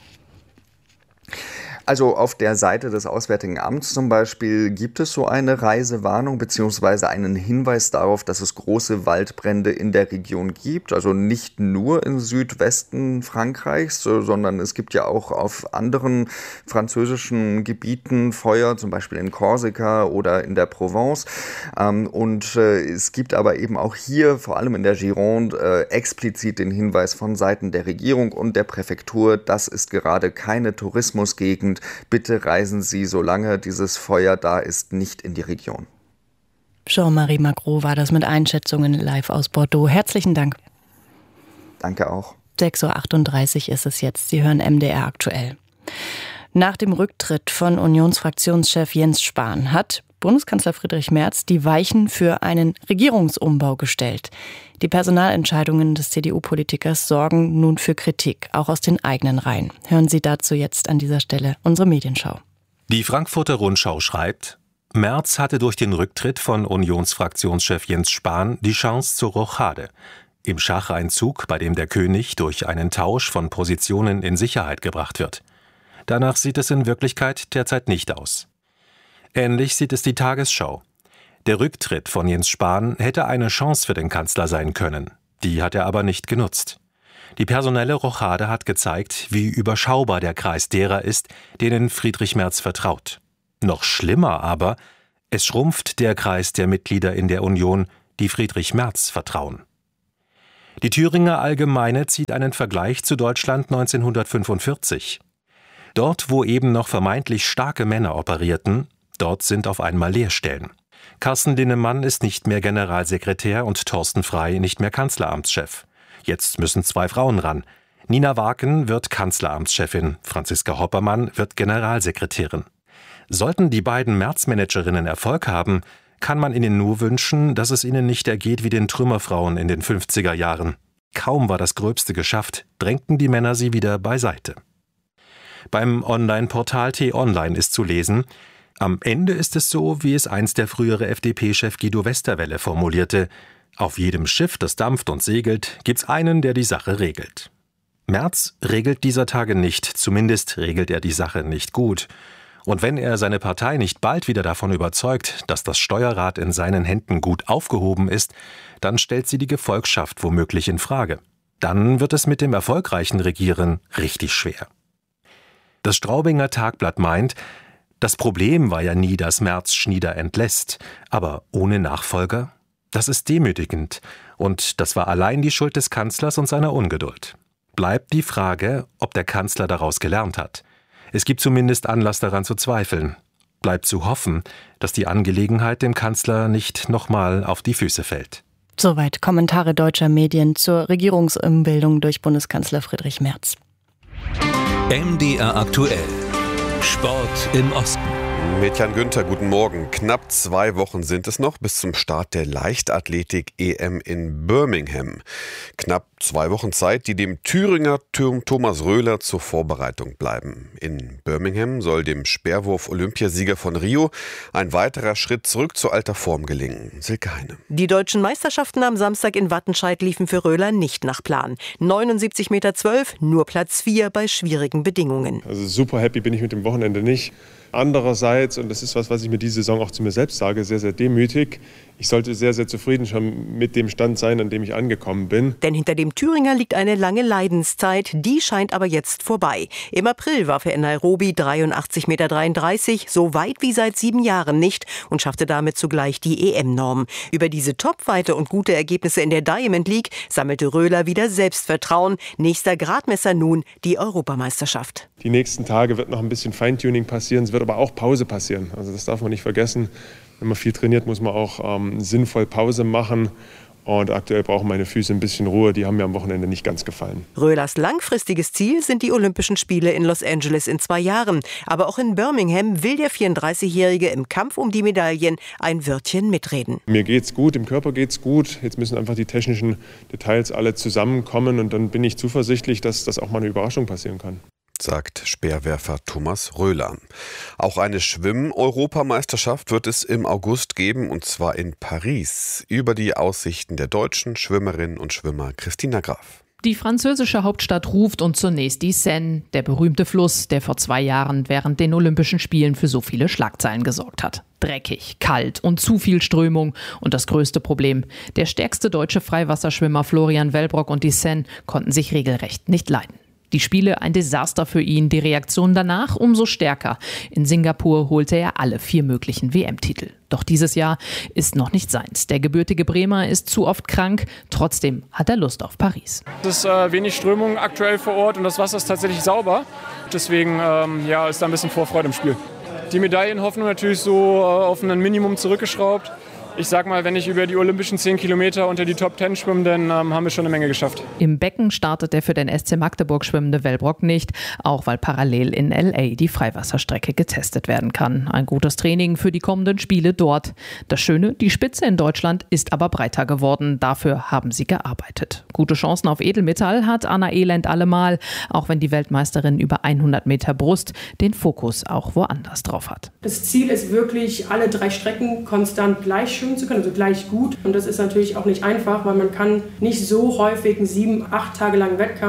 Also auf der Seite des Auswärtigen Amts zum Beispiel gibt es so eine Reisewarnung beziehungsweise einen Hinweis darauf, dass es große Waldbrände in der Region gibt. Also nicht nur im Südwesten Frankreichs, sondern es gibt ja auch auf anderen französischen Gebieten Feuer, zum Beispiel in Korsika oder in der Provence. Und es gibt aber eben auch hier, vor allem in der Gironde, explizit den Hinweis von Seiten der Regierung und der Präfektur, das ist gerade keine Tourismusgegend. Bitte reisen Sie, solange dieses Feuer da ist, nicht in die Region. Jean-Marie Magro war das mit Einschätzungen live aus Bordeaux. Herzlichen Dank. Danke auch. sechs Uhr achtunddreißig ist es jetzt. Sie hören M D R aktuell. Nach dem Rücktritt von Unionsfraktionschef Jens Spahn hat Bundeskanzler Friedrich Merz die Weichen für einen Regierungsumbau gestellt. Die Personalentscheidungen des C D U-Politikers sorgen nun für Kritik, auch aus den eigenen Reihen. Hören Sie dazu jetzt an dieser Stelle unsere Medienschau. Die Frankfurter Rundschau schreibt: Merz hatte durch den Rücktritt von Unionsfraktionschef Jens Spahn die Chance zur Rochade. Im Schacheinzug, bei dem der König durch einen Tausch von Positionen in Sicherheit gebracht wird. Danach sieht es in Wirklichkeit derzeit nicht aus. Ähnlich sieht es die Tagesschau. Der Rücktritt von Jens Spahn hätte eine Chance für den Kanzler sein können. Die hat er aber nicht genutzt. Die personelle Rochade hat gezeigt, wie überschaubar der Kreis derer ist, denen Friedrich Merz vertraut. Noch schlimmer aber, es schrumpft der Kreis der Mitglieder in der Union, die Friedrich Merz vertrauen. Die Thüringer Allgemeine zieht einen Vergleich zu Deutschland neunzehnhundertfünfundvierzig. Dort, wo eben noch vermeintlich starke Männer operierten, dort sind auf einmal Leerstellen. Carsten Linnemann ist nicht mehr Generalsekretär und Thorsten Frey nicht mehr Kanzleramtschef. Jetzt müssen zwei Frauen ran. Nina Waken wird Kanzleramtschefin, Franziska Hoppermann wird Generalsekretärin. Sollten die beiden Merz-Managerinnen Erfolg haben, kann man ihnen nur wünschen, dass es ihnen nicht ergeht wie den Trümmerfrauen in den fünfziger Jahren. Kaum war das Gröbste geschafft, drängten die Männer sie wieder beiseite. Beim Online-Portal T-Online ist zu lesen: Am Ende ist es so, wie es einst der frühere F D P-Chef Guido Westerwelle formulierte: Auf jedem Schiff, das dampft und segelt, gibt's einen, der die Sache regelt. Merz regelt dieser Tage nicht, zumindest regelt er die Sache nicht gut. Und wenn er seine Partei nicht bald wieder davon überzeugt, dass das Steuerrad in seinen Händen gut aufgehoben ist, dann stellt sie die Gefolgschaft womöglich in Frage. Dann wird es mit dem erfolgreichen Regieren richtig schwer. Das Straubinger Tagblatt meint, das Problem war ja nie, dass Merz Schnieder entlässt, aber ohne Nachfolger? Das ist demütigend, und das war allein die Schuld des Kanzlers und seiner Ungeduld. Bleibt die Frage, ob der Kanzler daraus gelernt hat. Es gibt zumindest Anlass daran zu zweifeln. Bleibt zu hoffen, dass die Angelegenheit dem Kanzler nicht nochmal auf die Füße fällt. Soweit Kommentare deutscher Medien zur Regierungsumbildung durch Bundeskanzler Friedrich Merz. M D R aktuell. Sport im Osten. Mit Jan Günther, guten Morgen. Knapp zwei Wochen sind es noch bis zum Start der Leichtathletik-E M in Birmingham. Knapp zwei Wochen Zeit, die dem Thüringer Thomas Röhler zur Vorbereitung bleiben. In Birmingham soll dem Speerwurf-Olympiasieger von Rio ein weiterer Schritt zurück zur alter Form gelingen. Silke Heine. Die deutschen Meisterschaften am Samstag in Wattenscheid liefen für Röhler nicht nach Plan. neunundsiebzig Meter zwölf, nur Platz vier bei schwierigen Bedingungen. Also super happy bin ich mit dem Wochenende nicht. Andererseits, und das ist was, was ich mir diese Saison auch zu mir selbst sage, sehr, sehr demütig. Ich sollte sehr, sehr zufrieden schon mit dem Stand sein, an dem ich angekommen bin. Denn hinter dem Thüringer liegt eine lange Leidenszeit, die scheint aber jetzt vorbei. Im April warf er in Nairobi dreiundachtzig Meter dreiunddreißig, so weit wie seit sieben Jahren nicht, und schaffte damit zugleich die E M-Norm. Über diese Topweite und gute Ergebnisse in der Diamond League sammelte Röhler wieder Selbstvertrauen. Nächster Gradmesser nun die Europameisterschaft. Die nächsten Tage wird noch ein bisschen Feintuning passieren, es wird aber auch Pause passieren. Also das darf man nicht vergessen. Wenn man viel trainiert, muss man auch ähm, sinnvoll Pause machen. Und aktuell brauchen meine Füße ein bisschen Ruhe. Die haben mir am Wochenende nicht ganz gefallen. Röhlers langfristiges Ziel sind die Olympischen Spiele in Los Angeles in zwei Jahren. Aber auch in Birmingham will der vierunddreißigjährige im Kampf um die Medaillen ein Wörtchen mitreden. Mir geht's gut, im Körper geht's gut. Jetzt müssen einfach die technischen Details alle zusammenkommen. Und dann bin ich zuversichtlich, dass das auch mal eine Überraschung passieren kann, sagt Speerwerfer Thomas Röhler. Auch eine Schwimm-Europameisterschaft wird es im August geben, und zwar in Paris. Über die Aussichten der deutschen Schwimmerinnen und Schwimmer Christina Graf. Die französische Hauptstadt ruft und zunächst die Seine, der berühmte Fluss, der vor zwei Jahren während den Olympischen Spielen für so viele Schlagzeilen gesorgt hat. Dreckig, kalt und zu viel Strömung. Und das größte Problem: der stärkste deutsche Freiwasserschwimmer Florian Wellbrock und die Seine konnten sich regelrecht nicht leiden. Die Spiele ein Desaster für ihn, die Reaktion danach umso stärker. In Singapur holte er alle vier möglichen W M-Titel. Doch dieses Jahr ist noch nicht seins. Der gebürtige Bremer ist zu oft krank, trotzdem hat er Lust auf Paris. Es ist äh, wenig Strömung aktuell vor Ort und das Wasser ist tatsächlich sauber. Deswegen ähm, ja, ist da ein bisschen Vorfreude im Spiel. Die Medaillenhoffnung natürlich so äh, auf ein Minimum zurückgeschraubt. Ich sag mal, wenn ich über die olympischen zehn Kilometer unter die Top zehn schwimme, dann ähm, haben wir schon eine Menge geschafft. Im Becken startet der für den S C Magdeburg schwimmende Wellbrock nicht, auch weil parallel in L A die Freiwasserstrecke getestet werden kann. Ein gutes Training für die kommenden Spiele dort. Das Schöne, die Spitze in Deutschland ist aber breiter geworden. Dafür haben sie gearbeitet. Gute Chancen auf Edelmetall hat Anna Elend allemal, auch wenn die Weltmeisterin über hundert Meter Brust den Fokus auch woanders drauf hat. Das Ziel ist wirklich, alle drei Strecken konstant gleich schwimmen zu können, also gleich gut. Und das ist natürlich auch nicht einfach, weil man kann nicht so häufig einen sieben, acht Tage langen Wettkampf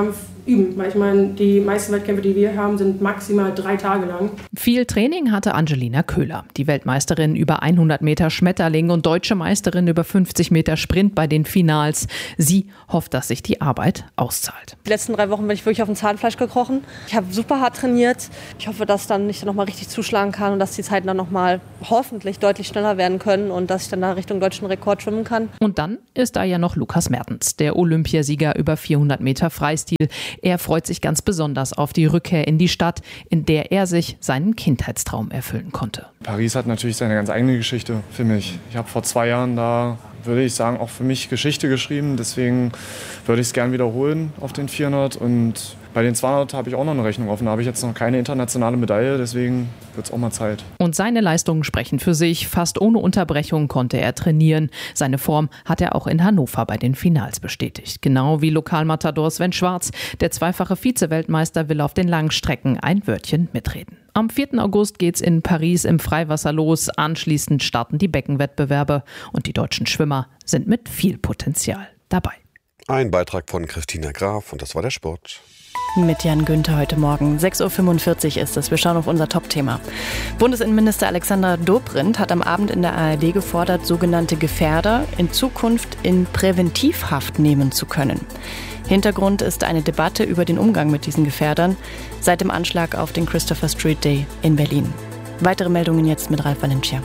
üben. Weil ich meine, die meisten Wettkämpfe, die wir haben, sind maximal drei Tage lang. Viel Training hatte Angelina Köhler, die Weltmeisterin über hundert Meter Schmetterling und deutsche Meisterin über fünfzig Meter Sprint bei den Finals. Sie hofft, dass sich die Arbeit auszahlt. Die letzten drei Wochen bin ich wirklich auf dem Zahnfleisch gekrochen. Ich habe super hart trainiert. Ich hoffe, dass dann ich dann noch mal richtig zuschlagen kann und dass die Zeiten dann noch mal hoffentlich deutlich schneller werden können und dass ich dann da Richtung deutschen Rekord schwimmen kann. Und dann ist da ja noch Lukas Mertens, der Olympiasieger über vierhundert Meter Freistil. Er freut sich ganz besonders auf die Rückkehr in die Stadt, in der er sich seinen Kindheitstraum erfüllen konnte. Paris hat natürlich seine ganz eigene Geschichte für mich. Ich habe vor zwei Jahren da, würde ich sagen, auch für mich Geschichte geschrieben. Deswegen würde ich es gern wiederholen auf den vierhundert. Und bei den zweihundert habe ich auch noch eine Rechnung offen. Da habe ich jetzt noch keine internationale Medaille, deswegen wird es auch mal Zeit. Und seine Leistungen sprechen für sich. Fast ohne Unterbrechung konnte er trainieren. Seine Form hat er auch in Hannover bei den Finals bestätigt. Genau wie Lokalmatador Sven Schwarz. Der zweifache Vize-Weltmeister will auf den Langstrecken ein Wörtchen mitreden. Am vierten August geht's in Paris im Freiwasser los. Anschließend starten die Beckenwettbewerbe. Und die deutschen Schwimmer sind mit viel Potenzial dabei. Ein Beitrag von Christina Graf und das war der Sport. Mit Jan Günther heute Morgen. sechs Uhr fünfundvierzig ist es. Wir schauen auf unser Top-Thema. Bundesinnenminister Alexander Dobrindt hat am Abend in der A R D gefordert, sogenannte Gefährder in Zukunft in Präventivhaft nehmen zu können. Hintergrund ist eine Debatte über den Umgang mit diesen Gefährdern seit dem Anschlag auf den Christopher Street Day in Berlin. Weitere Meldungen jetzt mit Ralf Valencia.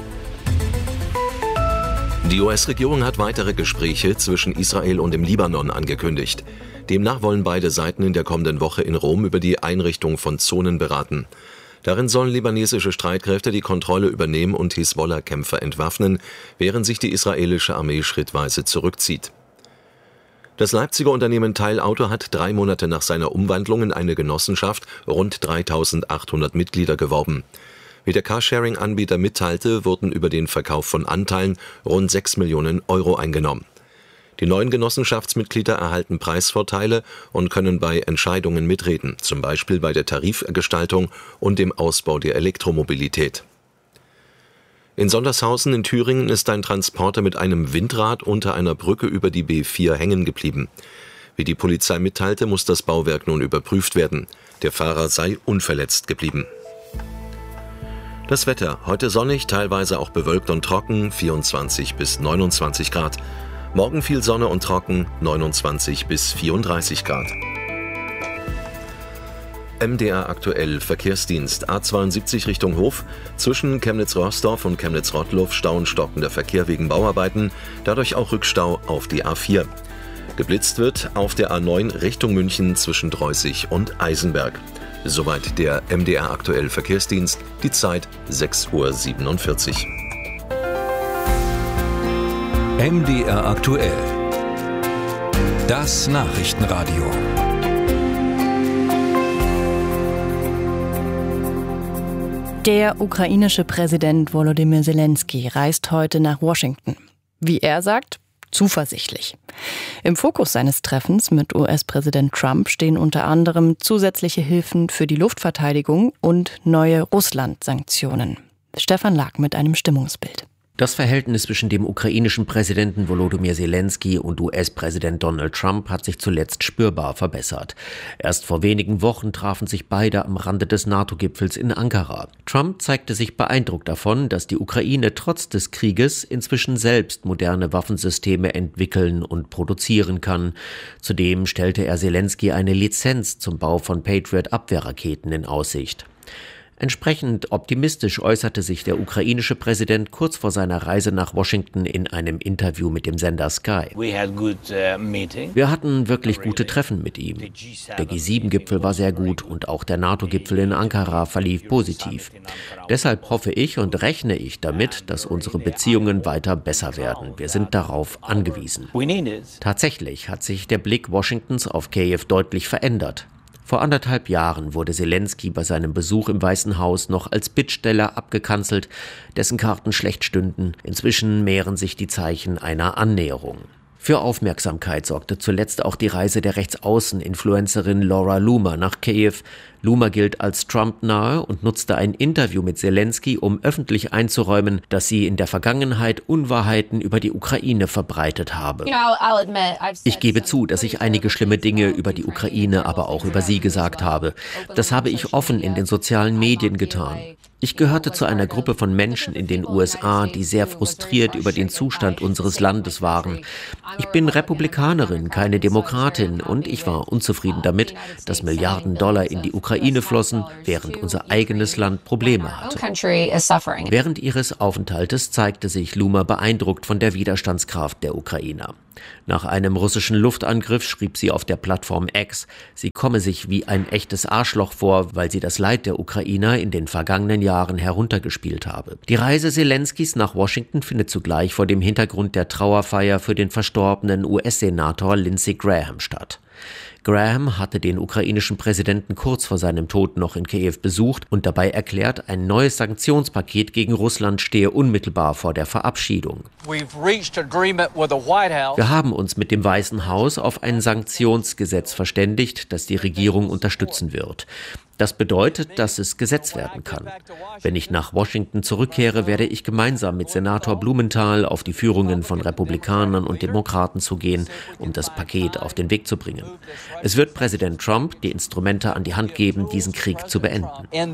Die U S-Regierung hat weitere Gespräche zwischen Israel und dem Libanon angekündigt. Demnach wollen beide Seiten in der kommenden Woche in Rom über die Einrichtung von Zonen beraten. Darin sollen libanesische Streitkräfte die Kontrolle übernehmen und Hisbollah-Kämpfer entwaffnen, während sich die israelische Armee schrittweise zurückzieht. Das Leipziger Unternehmen Teilauto hat drei Monate nach seiner Umwandlung in eine Genossenschaft rund dreitausendachthundert Mitglieder geworben. Wie der Carsharing-Anbieter mitteilte, wurden über den Verkauf von Anteilen rund sechs Millionen Euro eingenommen. Die neuen Genossenschaftsmitglieder erhalten Preisvorteile und können bei Entscheidungen mitreden, zum Beispiel bei der Tarifgestaltung und dem Ausbau der Elektromobilität. In Sondershausen in Thüringen ist ein Transporter mit einem Windrad unter einer Brücke über die B vier hängen geblieben. Wie die Polizei mitteilte, muss das Bauwerk nun überprüft werden. Der Fahrer sei unverletzt geblieben. Das Wetter: heute sonnig, teilweise auch bewölkt und trocken, vierundzwanzig bis neunundzwanzig Grad. Morgen viel Sonne und trocken, neunundzwanzig bis vierunddreißig Grad. M D R aktuell Verkehrsdienst A zweiundsiebzig Richtung Hof. Zwischen Chemnitz-Rorsdorf und Chemnitz-Rottluff Stau und stockender Verkehr wegen Bauarbeiten, dadurch auch Rückstau auf die A vier. Geblitzt wird auf der A neun Richtung München zwischen Dreußig und Eisenberg. Soweit der M D R aktuell Verkehrsdienst, die Zeit sechs Uhr siebenundvierzig. M D R aktuell. Das Nachrichtenradio. Der ukrainische Präsident Volodymyr Zelensky reist heute nach Washington. Wie er sagt, zuversichtlich. Im Fokus seines Treffens mit U S-Präsident Trump stehen unter anderem zusätzliche Hilfen für die Luftverteidigung und neue Russland-Sanktionen. Stefan Lag mit einem Stimmungsbild. Das Verhältnis zwischen dem ukrainischen Präsidenten Volodymyr Zelensky und U S-Präsident Donald Trump hat sich zuletzt spürbar verbessert. Erst vor wenigen Wochen trafen sich beide am Rande des NATO-Gipfels in Ankara. Trump zeigte sich beeindruckt davon, dass die Ukraine trotz des Krieges inzwischen selbst moderne Waffensysteme entwickeln und produzieren kann. Zudem stellte er Zelensky eine Lizenz zum Bau von Patriot-Abwehrraketen in Aussicht. Entsprechend optimistisch äußerte sich der ukrainische Präsident kurz vor seiner Reise nach Washington in einem Interview mit dem Sender Sky. Wir hatten wirklich gute Treffen mit ihm. Der G sieben Gipfel war sehr gut und auch der NATO-Gipfel in Ankara verlief positiv. Deshalb hoffe ich und rechne ich damit, dass unsere Beziehungen weiter besser werden. Wir sind darauf angewiesen. Tatsächlich hat sich der Blick Washingtons auf Kiew deutlich verändert. Vor anderthalb Jahren wurde Zelensky bei seinem Besuch im Weißen Haus noch als Bittsteller abgekanzelt, dessen Karten schlecht stünden. Inzwischen mehren sich die Zeichen einer Annäherung. Für Aufmerksamkeit sorgte zuletzt auch die Reise der Rechtsaußen-Influencerin Laura Loomer nach Kiew. Loomer gilt als Trump-nahe und nutzte ein Interview mit Zelensky, um öffentlich einzuräumen, dass sie in der Vergangenheit Unwahrheiten über die Ukraine verbreitet habe. Ich gebe zu, dass ich einige schlimme Dinge über die Ukraine, aber auch über sie gesagt habe. Das habe ich offen in den sozialen Medien getan. Ich gehörte zu einer Gruppe von Menschen in den U S A, die sehr frustriert über den Zustand unseres Landes waren. Ich bin Republikanerin, keine Demokratin, und ich war unzufrieden damit, dass Milliarden Dollar in die Ukraine flossen, während unser eigenes Land Probleme hatte. Während ihres Aufenthaltes zeigte sich Loomer beeindruckt von der Widerstandskraft der Ukrainer. Nach einem russischen Luftangriff schrieb sie auf der Plattform X, sie komme sich wie ein echtes Arschloch vor, weil sie das Leid der Ukrainer in den vergangenen Jahren heruntergespielt habe. Die Reise Zelenskys nach Washington findet zugleich vor dem Hintergrund der Trauerfeier für den verstorbenen U S-Senator Lindsey Graham statt. Graham hatte den ukrainischen Präsidenten kurz vor seinem Tod noch in Kiew besucht und dabei erklärt, ein neues Sanktionspaket gegen Russland stehe unmittelbar vor der Verabschiedung. Wir haben uns mit dem Weißen Haus auf ein Sanktionsgesetz verständigt, das die Regierung unterstützen wird. Das bedeutet, dass es Gesetz werden kann. Wenn ich nach Washington zurückkehre, werde ich gemeinsam mit Senator Blumenthal auf die Führungen von Republikanern und Demokraten zugehen, um das Paket auf den Weg zu bringen. Es wird Präsident Trump die Instrumente an die Hand geben, diesen Krieg zu beenden.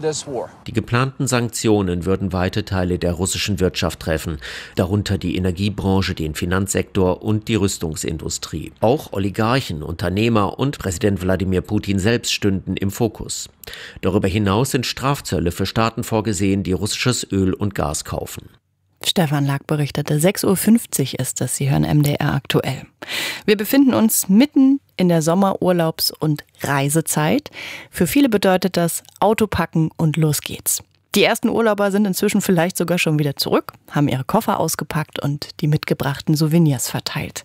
Die geplanten Sanktionen würden weite Teile der russischen Wirtschaft treffen, darunter die Energiebranche, den Finanzsektor und die Rüstungsindustrie. Auch Oligarchen, Unternehmer und Präsident Wladimir Putin selbst stünden im Fokus. Darüber hinaus sind Strafzölle für Staaten vorgesehen, die russisches Öl und Gas kaufen. Stefan Lag berichtete, sechs Uhr fünfzig ist es, Sie hören M D R aktuell. Wir befinden uns mitten in der Sommerurlaubs- und Reisezeit. Für viele bedeutet das Auto packen und los geht's. Die ersten Urlauber sind inzwischen vielleicht sogar schon wieder zurück, haben ihre Koffer ausgepackt und die mitgebrachten Souvenirs verteilt.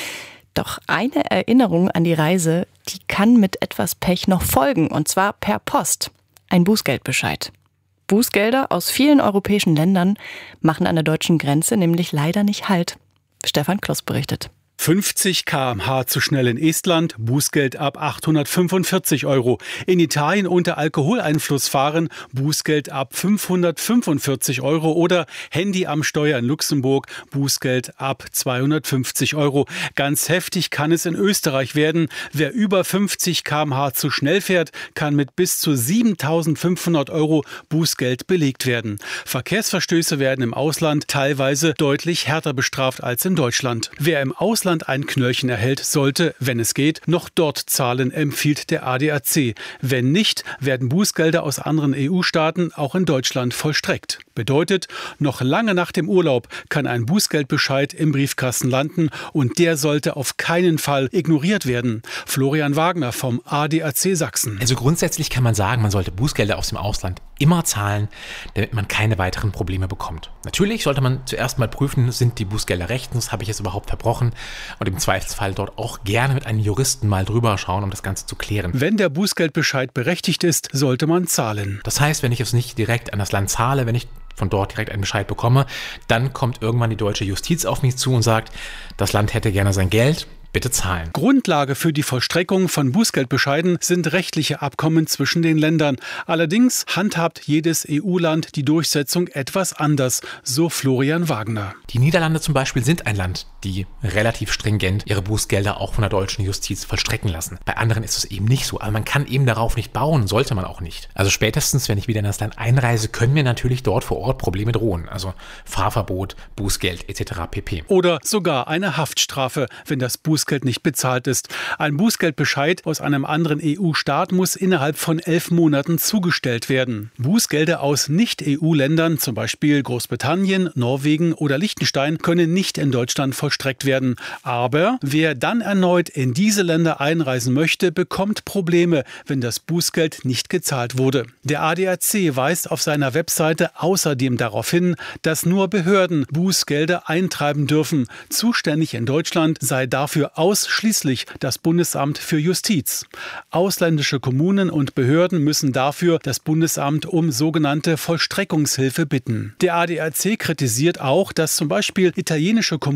Doch eine Erinnerung an die Reise, die kann mit etwas Pech noch folgen, und zwar per Post. Ein Bußgeldbescheid. Bußgelder aus vielen europäischen Ländern machen an der deutschen Grenze nämlich leider nicht Halt. Stefan Kloss berichtet. fünfzig Kilometer pro Stunde zu schnell in Estland, Bußgeld ab achthundertfünfundvierzig Euro. In Italien unter Alkoholeinfluss fahren, Bußgeld ab fünfhundertfünfundvierzig Euro. Oder Handy am Steuer in Luxemburg, Bußgeld ab zweihundertfünfzig Euro. Ganz heftig kann es in Österreich werden. Wer über fünfzig Kilometer pro Stunde zu schnell fährt, kann mit bis zu siebentausendfünfhundert Euro Bußgeld belegt werden. Verkehrsverstöße werden im Ausland teilweise deutlich härter bestraft als in Deutschland. Wer im Ausland ein Knöllchen erhält, sollte, wenn es geht, noch dort zahlen, empfiehlt der A D A C. Wenn nicht, werden Bußgelder aus anderen E U-Staaten auch in Deutschland vollstreckt. Bedeutet, noch lange nach dem Urlaub kann ein Bußgeldbescheid im Briefkasten landen und der sollte auf keinen Fall ignoriert werden. Florian Wagner vom A D A C Sachsen. Also grundsätzlich kann man sagen, man sollte Bußgelder aus dem Ausland immer zahlen, damit man keine weiteren Probleme bekommt. Natürlich sollte man zuerst mal prüfen, sind die Bußgelder rechtens, habe ich es überhaupt verbrochen? Und im Zweifelsfall dort auch gerne mit einem Juristen mal drüber schauen, um das Ganze zu klären. Wenn der Bußgeldbescheid berechtigt ist, sollte man zahlen. Das heißt, wenn ich es nicht direkt an das Land zahle, wenn ich von dort direkt einen Bescheid bekomme, dann kommt irgendwann die deutsche Justiz auf mich zu und sagt, das Land hätte gerne sein Geld. Bitte zahlen. Grundlage für die Vollstreckung von Bußgeldbescheiden sind rechtliche Abkommen zwischen den Ländern. Allerdings handhabt jedes E U-Land die Durchsetzung etwas anders, so Florian Wagner. Die Niederlande zum Beispiel sind ein Land, die relativ stringent ihre Bußgelder auch von der deutschen Justiz vollstrecken lassen. Bei anderen ist es eben nicht so, aber man kann eben darauf nicht bauen, sollte man auch nicht. Also spätestens, wenn ich wieder in das Land einreise, können mir natürlich dort vor Ort Probleme drohen. Also Fahrverbot, Bußgeld et cetera pp. Oder sogar eine Haftstrafe, wenn das Bußgeld nicht bezahlt ist. Ein Bußgeldbescheid aus einem anderen E U-Staat muss innerhalb von elf Monaten zugestellt werden. Bußgelder aus Nicht-E U-Ländern, zum Beispiel Großbritannien, Norwegen oder Liechtenstein, können nicht in Deutschland vollstreckt werden. Aber wer dann erneut in diese Länder einreisen möchte, bekommt Probleme, wenn das Bußgeld nicht gezahlt wurde. Der A D A C weist auf seiner Webseite außerdem darauf hin, dass nur Behörden Bußgelder eintreiben dürfen. Zuständig in Deutschland sei dafür ausschließlich das Bundesamt für Justiz. Ausländische Kommunen und Behörden müssen dafür das Bundesamt um sogenannte Vollstreckungshilfe bitten. Der A D A C kritisiert auch, dass zum Beispiel italienische Kommunen in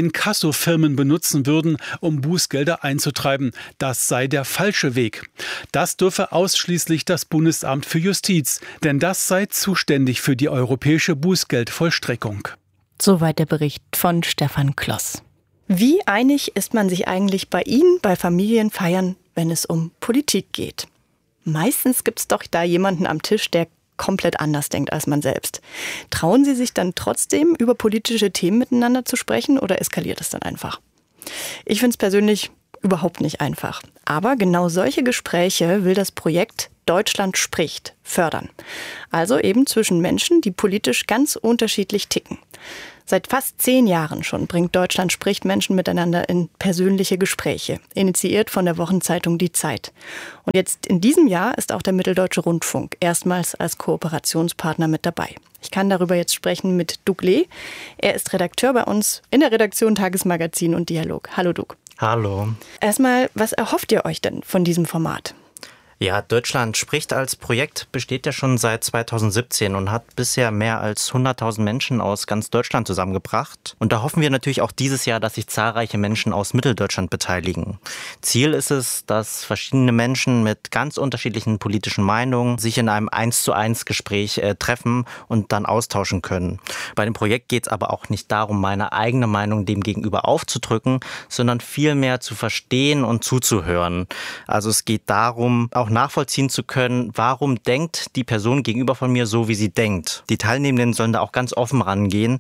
Inkassofirmen benutzen würden, um Bußgelder einzutreiben. Das sei der falsche Weg. Das dürfe ausschließlich das Bundesamt für Justiz, denn das sei zuständig für die europäische Bußgeldvollstreckung. Soweit der Bericht von Stefan Kloss. Wie einig ist man sich eigentlich bei Ihnen bei Familienfeiern, wenn es um Politik geht? Meistens gibt es doch da jemanden am Tisch, der komplett anders denkt als man selbst. Trauen Sie sich dann trotzdem, über politische Themen miteinander zu sprechen, oder eskaliert es dann einfach? Ich finde es persönlich überhaupt nicht einfach. Aber genau solche Gespräche will das Projekt Deutschland spricht fördern. Also eben zwischen Menschen, die politisch ganz unterschiedlich ticken. Seit fast zehn Jahren schon bringt Deutschland spricht Menschen miteinander in persönliche Gespräche, initiiert von der Wochenzeitung Die Zeit. Und jetzt in diesem Jahr ist auch der Mitteldeutsche Rundfunk erstmals als Kooperationspartner mit dabei. Ich kann darüber jetzt sprechen mit Doug Lee. Er ist Redakteur bei uns in der Redaktion Tagesmagazin und Dialog. Hallo Doug. Hallo. Erstmal, was erhofft ihr euch denn von diesem Format? Ja, Deutschland spricht als Projekt besteht ja schon seit zweitausendsiebzehn und hat bisher mehr als hunderttausend Menschen aus ganz Deutschland zusammengebracht. Und da hoffen wir natürlich auch dieses Jahr, dass sich zahlreiche Menschen aus Mitteldeutschland beteiligen. Ziel ist es, dass verschiedene Menschen mit ganz unterschiedlichen politischen Meinungen sich in einem eins zu eins Gespräch äh, treffen und dann austauschen können. Bei dem Projekt geht es aber auch nicht darum, meine eigene Meinung dem Gegenüber aufzudrücken, sondern vielmehr zu verstehen und zuzuhören. Also es geht darum, auch nachvollziehen zu können, warum denkt die Person gegenüber von mir so, wie sie denkt. Die Teilnehmenden sollen da auch ganz offen rangehen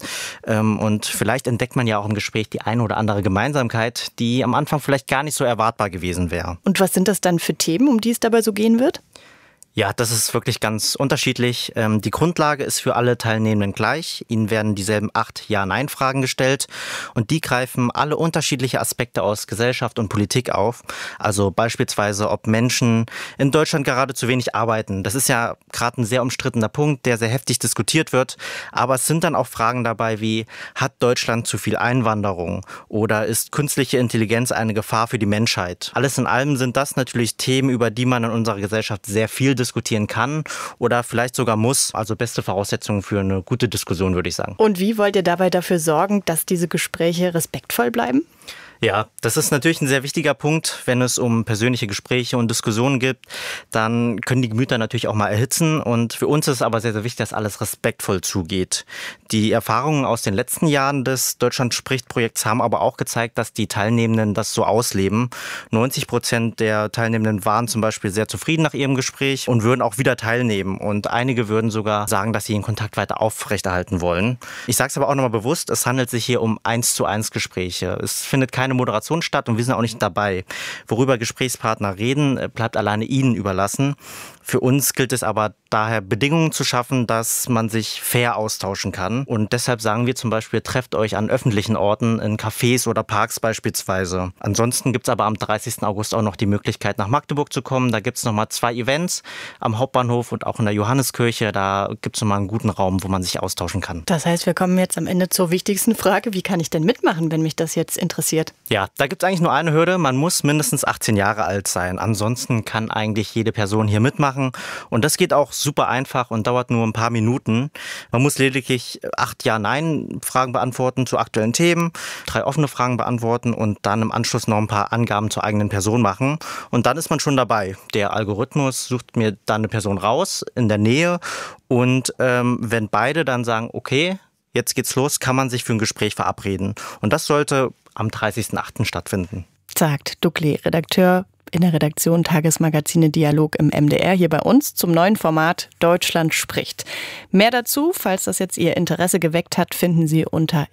und vielleicht entdeckt man ja auch im Gespräch die eine oder andere Gemeinsamkeit, die am Anfang vielleicht gar nicht so erwartbar gewesen wäre. Und was sind das dann für Themen, um die es dabei so gehen wird? Ja, das ist wirklich ganz unterschiedlich. Die Grundlage ist für alle Teilnehmenden gleich. Ihnen werden dieselben acht Ja-Nein-Fragen gestellt und die greifen alle unterschiedliche Aspekte aus Gesellschaft und Politik auf. Also beispielsweise, ob Menschen in Deutschland gerade zu wenig arbeiten. Das ist ja gerade ein sehr umstrittener Punkt, der sehr heftig diskutiert wird. Aber es sind dann auch Fragen dabei wie, hat Deutschland zu viel Einwanderung oder ist künstliche Intelligenz eine Gefahr für die Menschheit? Alles in allem sind das natürlich Themen, über die man in unserer Gesellschaft sehr viel diskutieren kann oder vielleicht sogar muss. Also beste Voraussetzungen für eine gute Diskussion, würde ich sagen. Und wie wollt ihr dabei dafür sorgen, dass diese Gespräche respektvoll bleiben? Ja, das ist natürlich ein sehr wichtiger Punkt. Wenn es um persönliche Gespräche und Diskussionen geht, dann können die Gemüter natürlich auch mal erhitzen. Und für uns ist es aber sehr, sehr wichtig, dass alles respektvoll zugeht. Die Erfahrungen aus den letzten Jahren des Deutschland spricht Projekts haben aber auch gezeigt, dass die Teilnehmenden das so ausleben. neunzig Prozent der Teilnehmenden waren zum Beispiel sehr zufrieden nach ihrem Gespräch und würden auch wieder teilnehmen. Und einige würden sogar sagen, dass sie den Kontakt weiter aufrechterhalten wollen. Ich sage es aber auch nochmal bewusst, es handelt sich hier um eins zu eins Gespräche. Es findet keine Moderation statt und wir sind auch nicht dabei. Worüber Gesprächspartner reden, bleibt alleine ihnen überlassen. Für uns gilt es aber daher, Bedingungen zu schaffen, dass man sich fair austauschen kann. Und deshalb sagen wir zum Beispiel, trefft euch an öffentlichen Orten, in Cafés oder Parks beispielsweise. Ansonsten gibt es aber am dreißigsten August auch noch die Möglichkeit, nach Magdeburg zu kommen. Da gibt es nochmal zwei Events am Hauptbahnhof und auch in der Johanneskirche. Da gibt es nochmal einen guten Raum, wo man sich austauschen kann. Das heißt, wir kommen jetzt am Ende zur wichtigsten Frage. Wie kann ich denn mitmachen, wenn mich das jetzt interessiert? Ja, da gibt es eigentlich nur eine Hürde. Man muss mindestens achtzehn Jahre alt sein. Ansonsten kann eigentlich jede Person hier mitmachen. Und das geht auch super einfach und dauert nur ein paar Minuten. Man muss lediglich acht Ja-Nein-Fragen beantworten zu aktuellen Themen, drei offene Fragen beantworten und dann im Anschluss noch ein paar Angaben zur eigenen Person machen. Und dann ist man schon dabei. Der Algorithmus sucht mir dann eine Person raus in der Nähe und ähm, wenn beide dann sagen, okay, jetzt geht's los, kann man sich für ein Gespräch verabreden. Und das sollte am dreißigsten achten stattfinden. Sagt Doug Lee, Redakteur in der Redaktion Tagesmagazine Dialog im M D R, hier bei uns zum neuen Format Deutschland spricht. Mehr dazu, falls das jetzt Ihr Interesse geweckt hat, finden Sie unter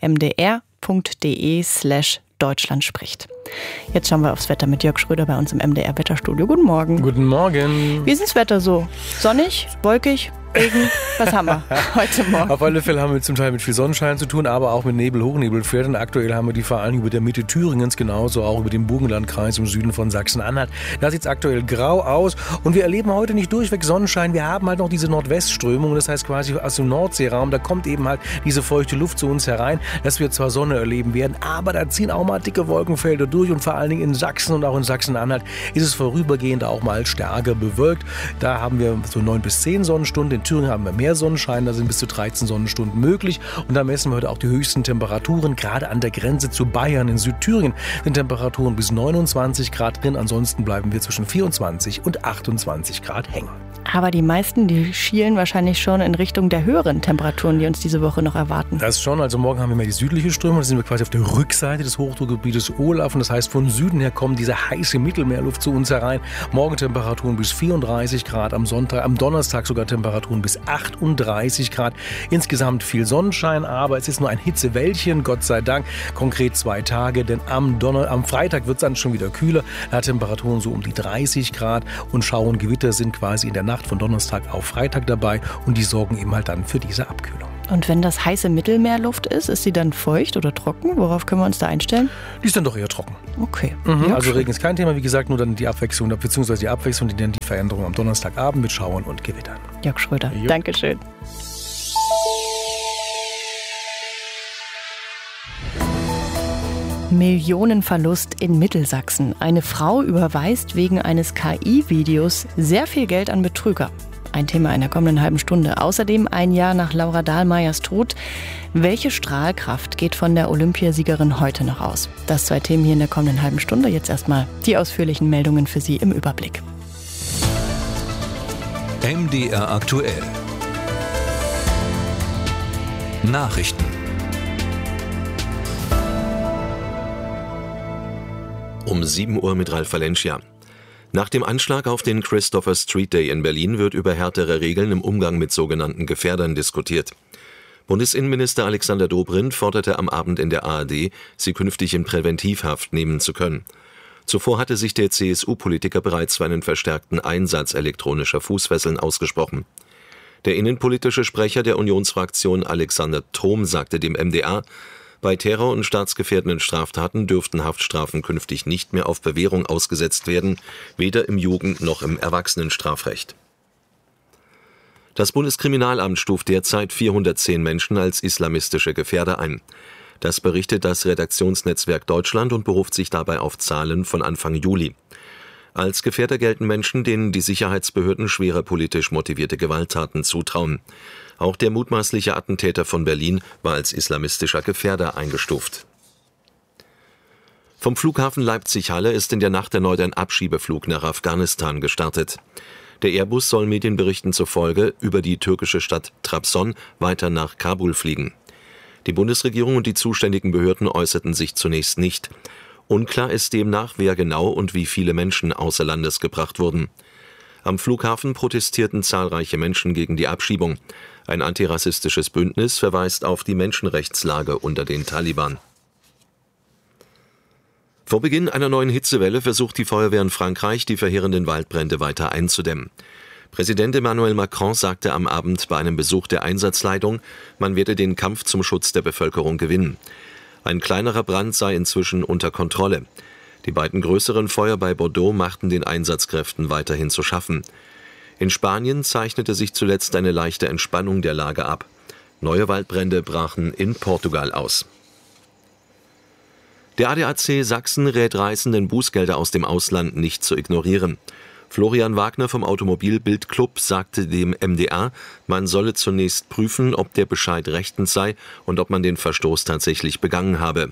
mdr.de slash Deutschland spricht. Jetzt schauen wir aufs Wetter mit Jörg Schröder bei uns im M D R-Wetterstudio. Guten Morgen. Guten Morgen. Wie ist das Wetter so? Sonnig? Wolkig? Regen? Was haben wir heute Morgen? Auf alle Fälle haben wir zum Teil mit viel Sonnenschein zu tun, aber auch mit Nebel, Hochnebelfeldern. Aktuell haben wir die vor allem über der Mitte Thüringens, genauso auch über den Burgenlandkreis im Süden von Sachsen-Anhalt. Da sieht es aktuell grau aus und wir erleben heute nicht durchweg Sonnenschein. Wir haben halt noch diese Nordwestströmung, das heißt quasi aus dem Nordseeraum. Da kommt eben halt diese feuchte Luft zu uns herein, dass wir zwar Sonne erleben werden, aber da ziehen auch mal dicke Wolkenfelder durch und vor allen Dingen in Sachsen und auch in Sachsen-Anhalt ist es vorübergehend auch mal stärker bewölkt. Da haben wir so neun bis zehn Sonnenstunden. In Thüringen haben wir mehr Sonnenschein, da sind bis zu dreizehn Sonnenstunden möglich. Und da messen wir heute auch die höchsten Temperaturen. Gerade an der Grenze zu Bayern in Südthüringen sind Temperaturen bis neunundzwanzig Grad drin. Ansonsten bleiben wir zwischen vierundzwanzig und achtundzwanzig Grad hängen. Aber die meisten, die schielen wahrscheinlich schon in Richtung der höheren Temperaturen, die uns diese Woche noch erwarten. Das schon. Also morgen haben wir mehr die südliche Strömung. Da sind wir quasi auf der Rückseite des Hochdruckgebietes Olaf. Und das heißt, von Süden her kommt diese heiße Mittelmeerluft zu uns herein. Morgen Temperaturen bis vierunddreißig Grad. Am Sonntag, am Donnerstag sogar Temperaturen bis achtunddreißig Grad. Insgesamt viel Sonnenschein, aber es ist nur ein Hitzewellchen, Gott sei Dank. Konkret zwei Tage, denn am, Donner-, am Freitag wird es dann schon wieder kühler. Da hat Temperaturen so um die dreißig Grad. Und Schauer und Gewitter sind quasi in der Nacht von Donnerstag auf Freitag dabei und die sorgen eben halt dann für diese Abkühlung. Und wenn das heiße Mittelmeerluft ist, ist sie dann feucht oder trocken? Worauf können wir uns da einstellen? Die ist dann doch eher trocken. Okay. Mhm, ja, also schön. Regen ist kein Thema, wie gesagt, nur dann die Abwechslung, beziehungsweise die Abwechslung, die dann die Veränderung am Donnerstagabend mit Schauern und Gewittern. Jörg Schröder, jo. Dankeschön. Millionenverlust in Mittelsachsen. Eine Frau überweist wegen eines K I-Videos sehr viel Geld an Betrüger. Ein Thema in der kommenden halben Stunde. Außerdem ein Jahr nach Laura Dahlmeiers Tod. Welche Strahlkraft geht von der Olympiasiegerin heute noch aus? Das zwei Themen hier in der kommenden halben Stunde. Jetzt erstmal die ausführlichen Meldungen für Sie im Überblick. M D R aktuell. Nachrichten. Um sieben Uhr mit Ralf Valencia. Nach dem Anschlag auf den Christopher Street Day in Berlin wird über härtere Regeln im Umgang mit sogenannten Gefährdern diskutiert. Bundesinnenminister Alexander Dobrindt forderte am Abend in der A R D, sie künftig in Präventivhaft nehmen zu können. Zuvor hatte sich der C S U-Politiker bereits für einen verstärkten Einsatz elektronischer Fußfesseln ausgesprochen. Der innenpolitische Sprecher der Unionsfraktion Alexander Trom sagte dem M D R, bei Terror- und staatsgefährdenden Straftaten dürften Haftstrafen künftig nicht mehr auf Bewährung ausgesetzt werden, weder im Jugend- noch im Erwachsenenstrafrecht. Das Bundeskriminalamt stuft derzeit vierhundertzehn Menschen als islamistische Gefährder ein. Das berichtet das Redaktionsnetzwerk Deutschland und beruft sich dabei auf Zahlen von Anfang Juli. Als Gefährder gelten Menschen, denen die Sicherheitsbehörden schwere politisch motivierte Gewalttaten zutrauen. Auch der mutmaßliche Attentäter von Berlin war als islamistischer Gefährder eingestuft. Vom Flughafen Leipzig-Halle ist in der Nacht erneut ein Abschiebeflug nach Afghanistan gestartet. Der Airbus soll Medienberichten zufolge über die türkische Stadt Trabzon weiter nach Kabul fliegen. Die Bundesregierung und die zuständigen Behörden äußerten sich zunächst nicht. Unklar ist demnach, wer genau und wie viele Menschen außer Landes gebracht wurden. Am Flughafen protestierten zahlreiche Menschen gegen die Abschiebung. Ein antirassistisches Bündnis verweist auf die Menschenrechtslage unter den Taliban. Vor Beginn einer neuen Hitzewelle versucht die Feuerwehr in Frankreich, die verheerenden Waldbrände weiter einzudämmen. Präsident Emmanuel Macron sagte am Abend bei einem Besuch der Einsatzleitung, man werde den Kampf zum Schutz der Bevölkerung gewinnen. Ein kleinerer Brand sei inzwischen unter Kontrolle. Die beiden größeren Feuer bei Bordeaux machten den Einsatzkräften weiterhin zu schaffen. In Spanien zeichnete sich zuletzt eine leichte Entspannung der Lage ab. Neue Waldbrände brachen in Portugal aus. Der A D A C Sachsen rät Reisenden, Bußgelder aus dem Ausland nicht zu ignorieren. Florian Wagner vom Automobil-Bild-Club sagte dem M D R, man solle zunächst prüfen, ob der Bescheid rechtens sei und ob man den Verstoß tatsächlich begangen habe.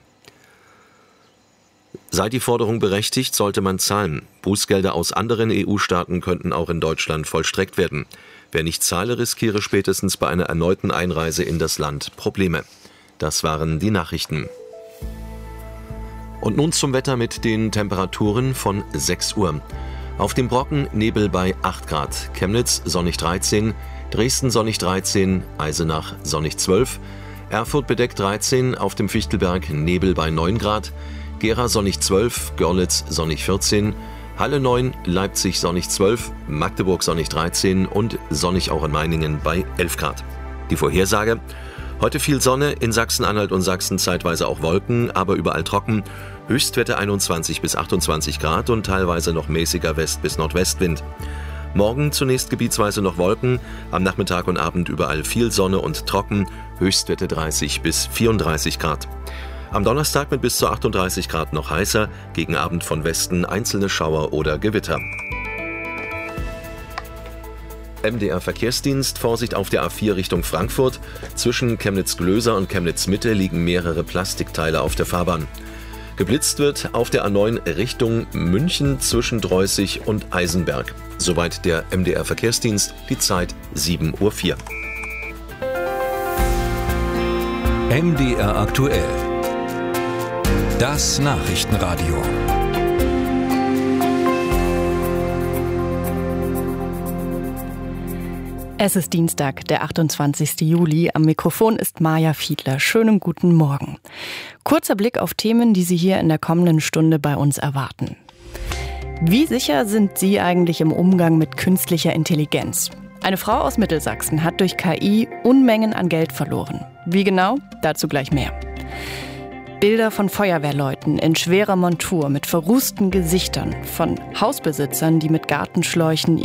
Sei die Forderung berechtigt, sollte man zahlen. Bußgelder aus anderen E U-Staaten könnten auch in Deutschland vollstreckt werden. Wer nicht zahle, riskiere spätestens bei einer erneuten Einreise in das Land Probleme. Das waren die Nachrichten. Und nun zum Wetter mit den Temperaturen von sechs Uhr. Auf dem Brocken Nebel bei acht Grad, Chemnitz sonnig dreizehn, Dresden sonnig dreizehn, Eisenach sonnig zwölf, Erfurt bedeckt dreizehn, auf dem Fichtelberg Nebel bei neun Grad, Gera sonnig zwölf, Görlitz sonnig vierzehn, Halle neun, Leipzig sonnig zwölf, Magdeburg sonnig dreizehn und sonnig auch in Meiningen bei elf Grad. Die Vorhersage: Heute viel Sonne, in Sachsen-Anhalt und Sachsen zeitweise auch Wolken, aber überall trocken. Höchstwerte einundzwanzig bis achtundzwanzig Grad und teilweise noch mäßiger West- bis Nordwestwind. Morgen zunächst gebietsweise noch Wolken, am Nachmittag und Abend überall viel Sonne und trocken, Höchstwerte dreißig bis vierunddreißig Grad. Am Donnerstag mit bis zu achtunddreißig Grad noch heißer, gegen Abend von Westen einzelne Schauer oder Gewitter. M D R Verkehrsdienst, Vorsicht auf der A vier Richtung Frankfurt. Zwischen Chemnitz-Glöser und Chemnitz-Mitte liegen mehrere Plastikteile auf der Fahrbahn. Geblitzt wird auf der A neun Richtung München zwischen Dreußig und Eisenberg. Soweit der M D R Verkehrsdienst, die Zeit sieben Uhr vier. M D R aktuell. Das Nachrichtenradio. Es ist Dienstag, der achtundzwanzigsten Juli. Am Mikrofon ist Maja Fiedler. Schönen guten Morgen. Kurzer Blick auf Themen, die Sie hier in der kommenden Stunde bei uns erwarten. Wie sicher sind Sie eigentlich im Umgang mit künstlicher Intelligenz? Eine Frau aus Mittelsachsen hat durch K I Unmengen an Geld verloren. Wie genau? Dazu gleich mehr. Bilder von Feuerwehrleuten in schwerer Montur mit verrußten Gesichtern, von Hausbesitzern, die mit Gartenschläuchen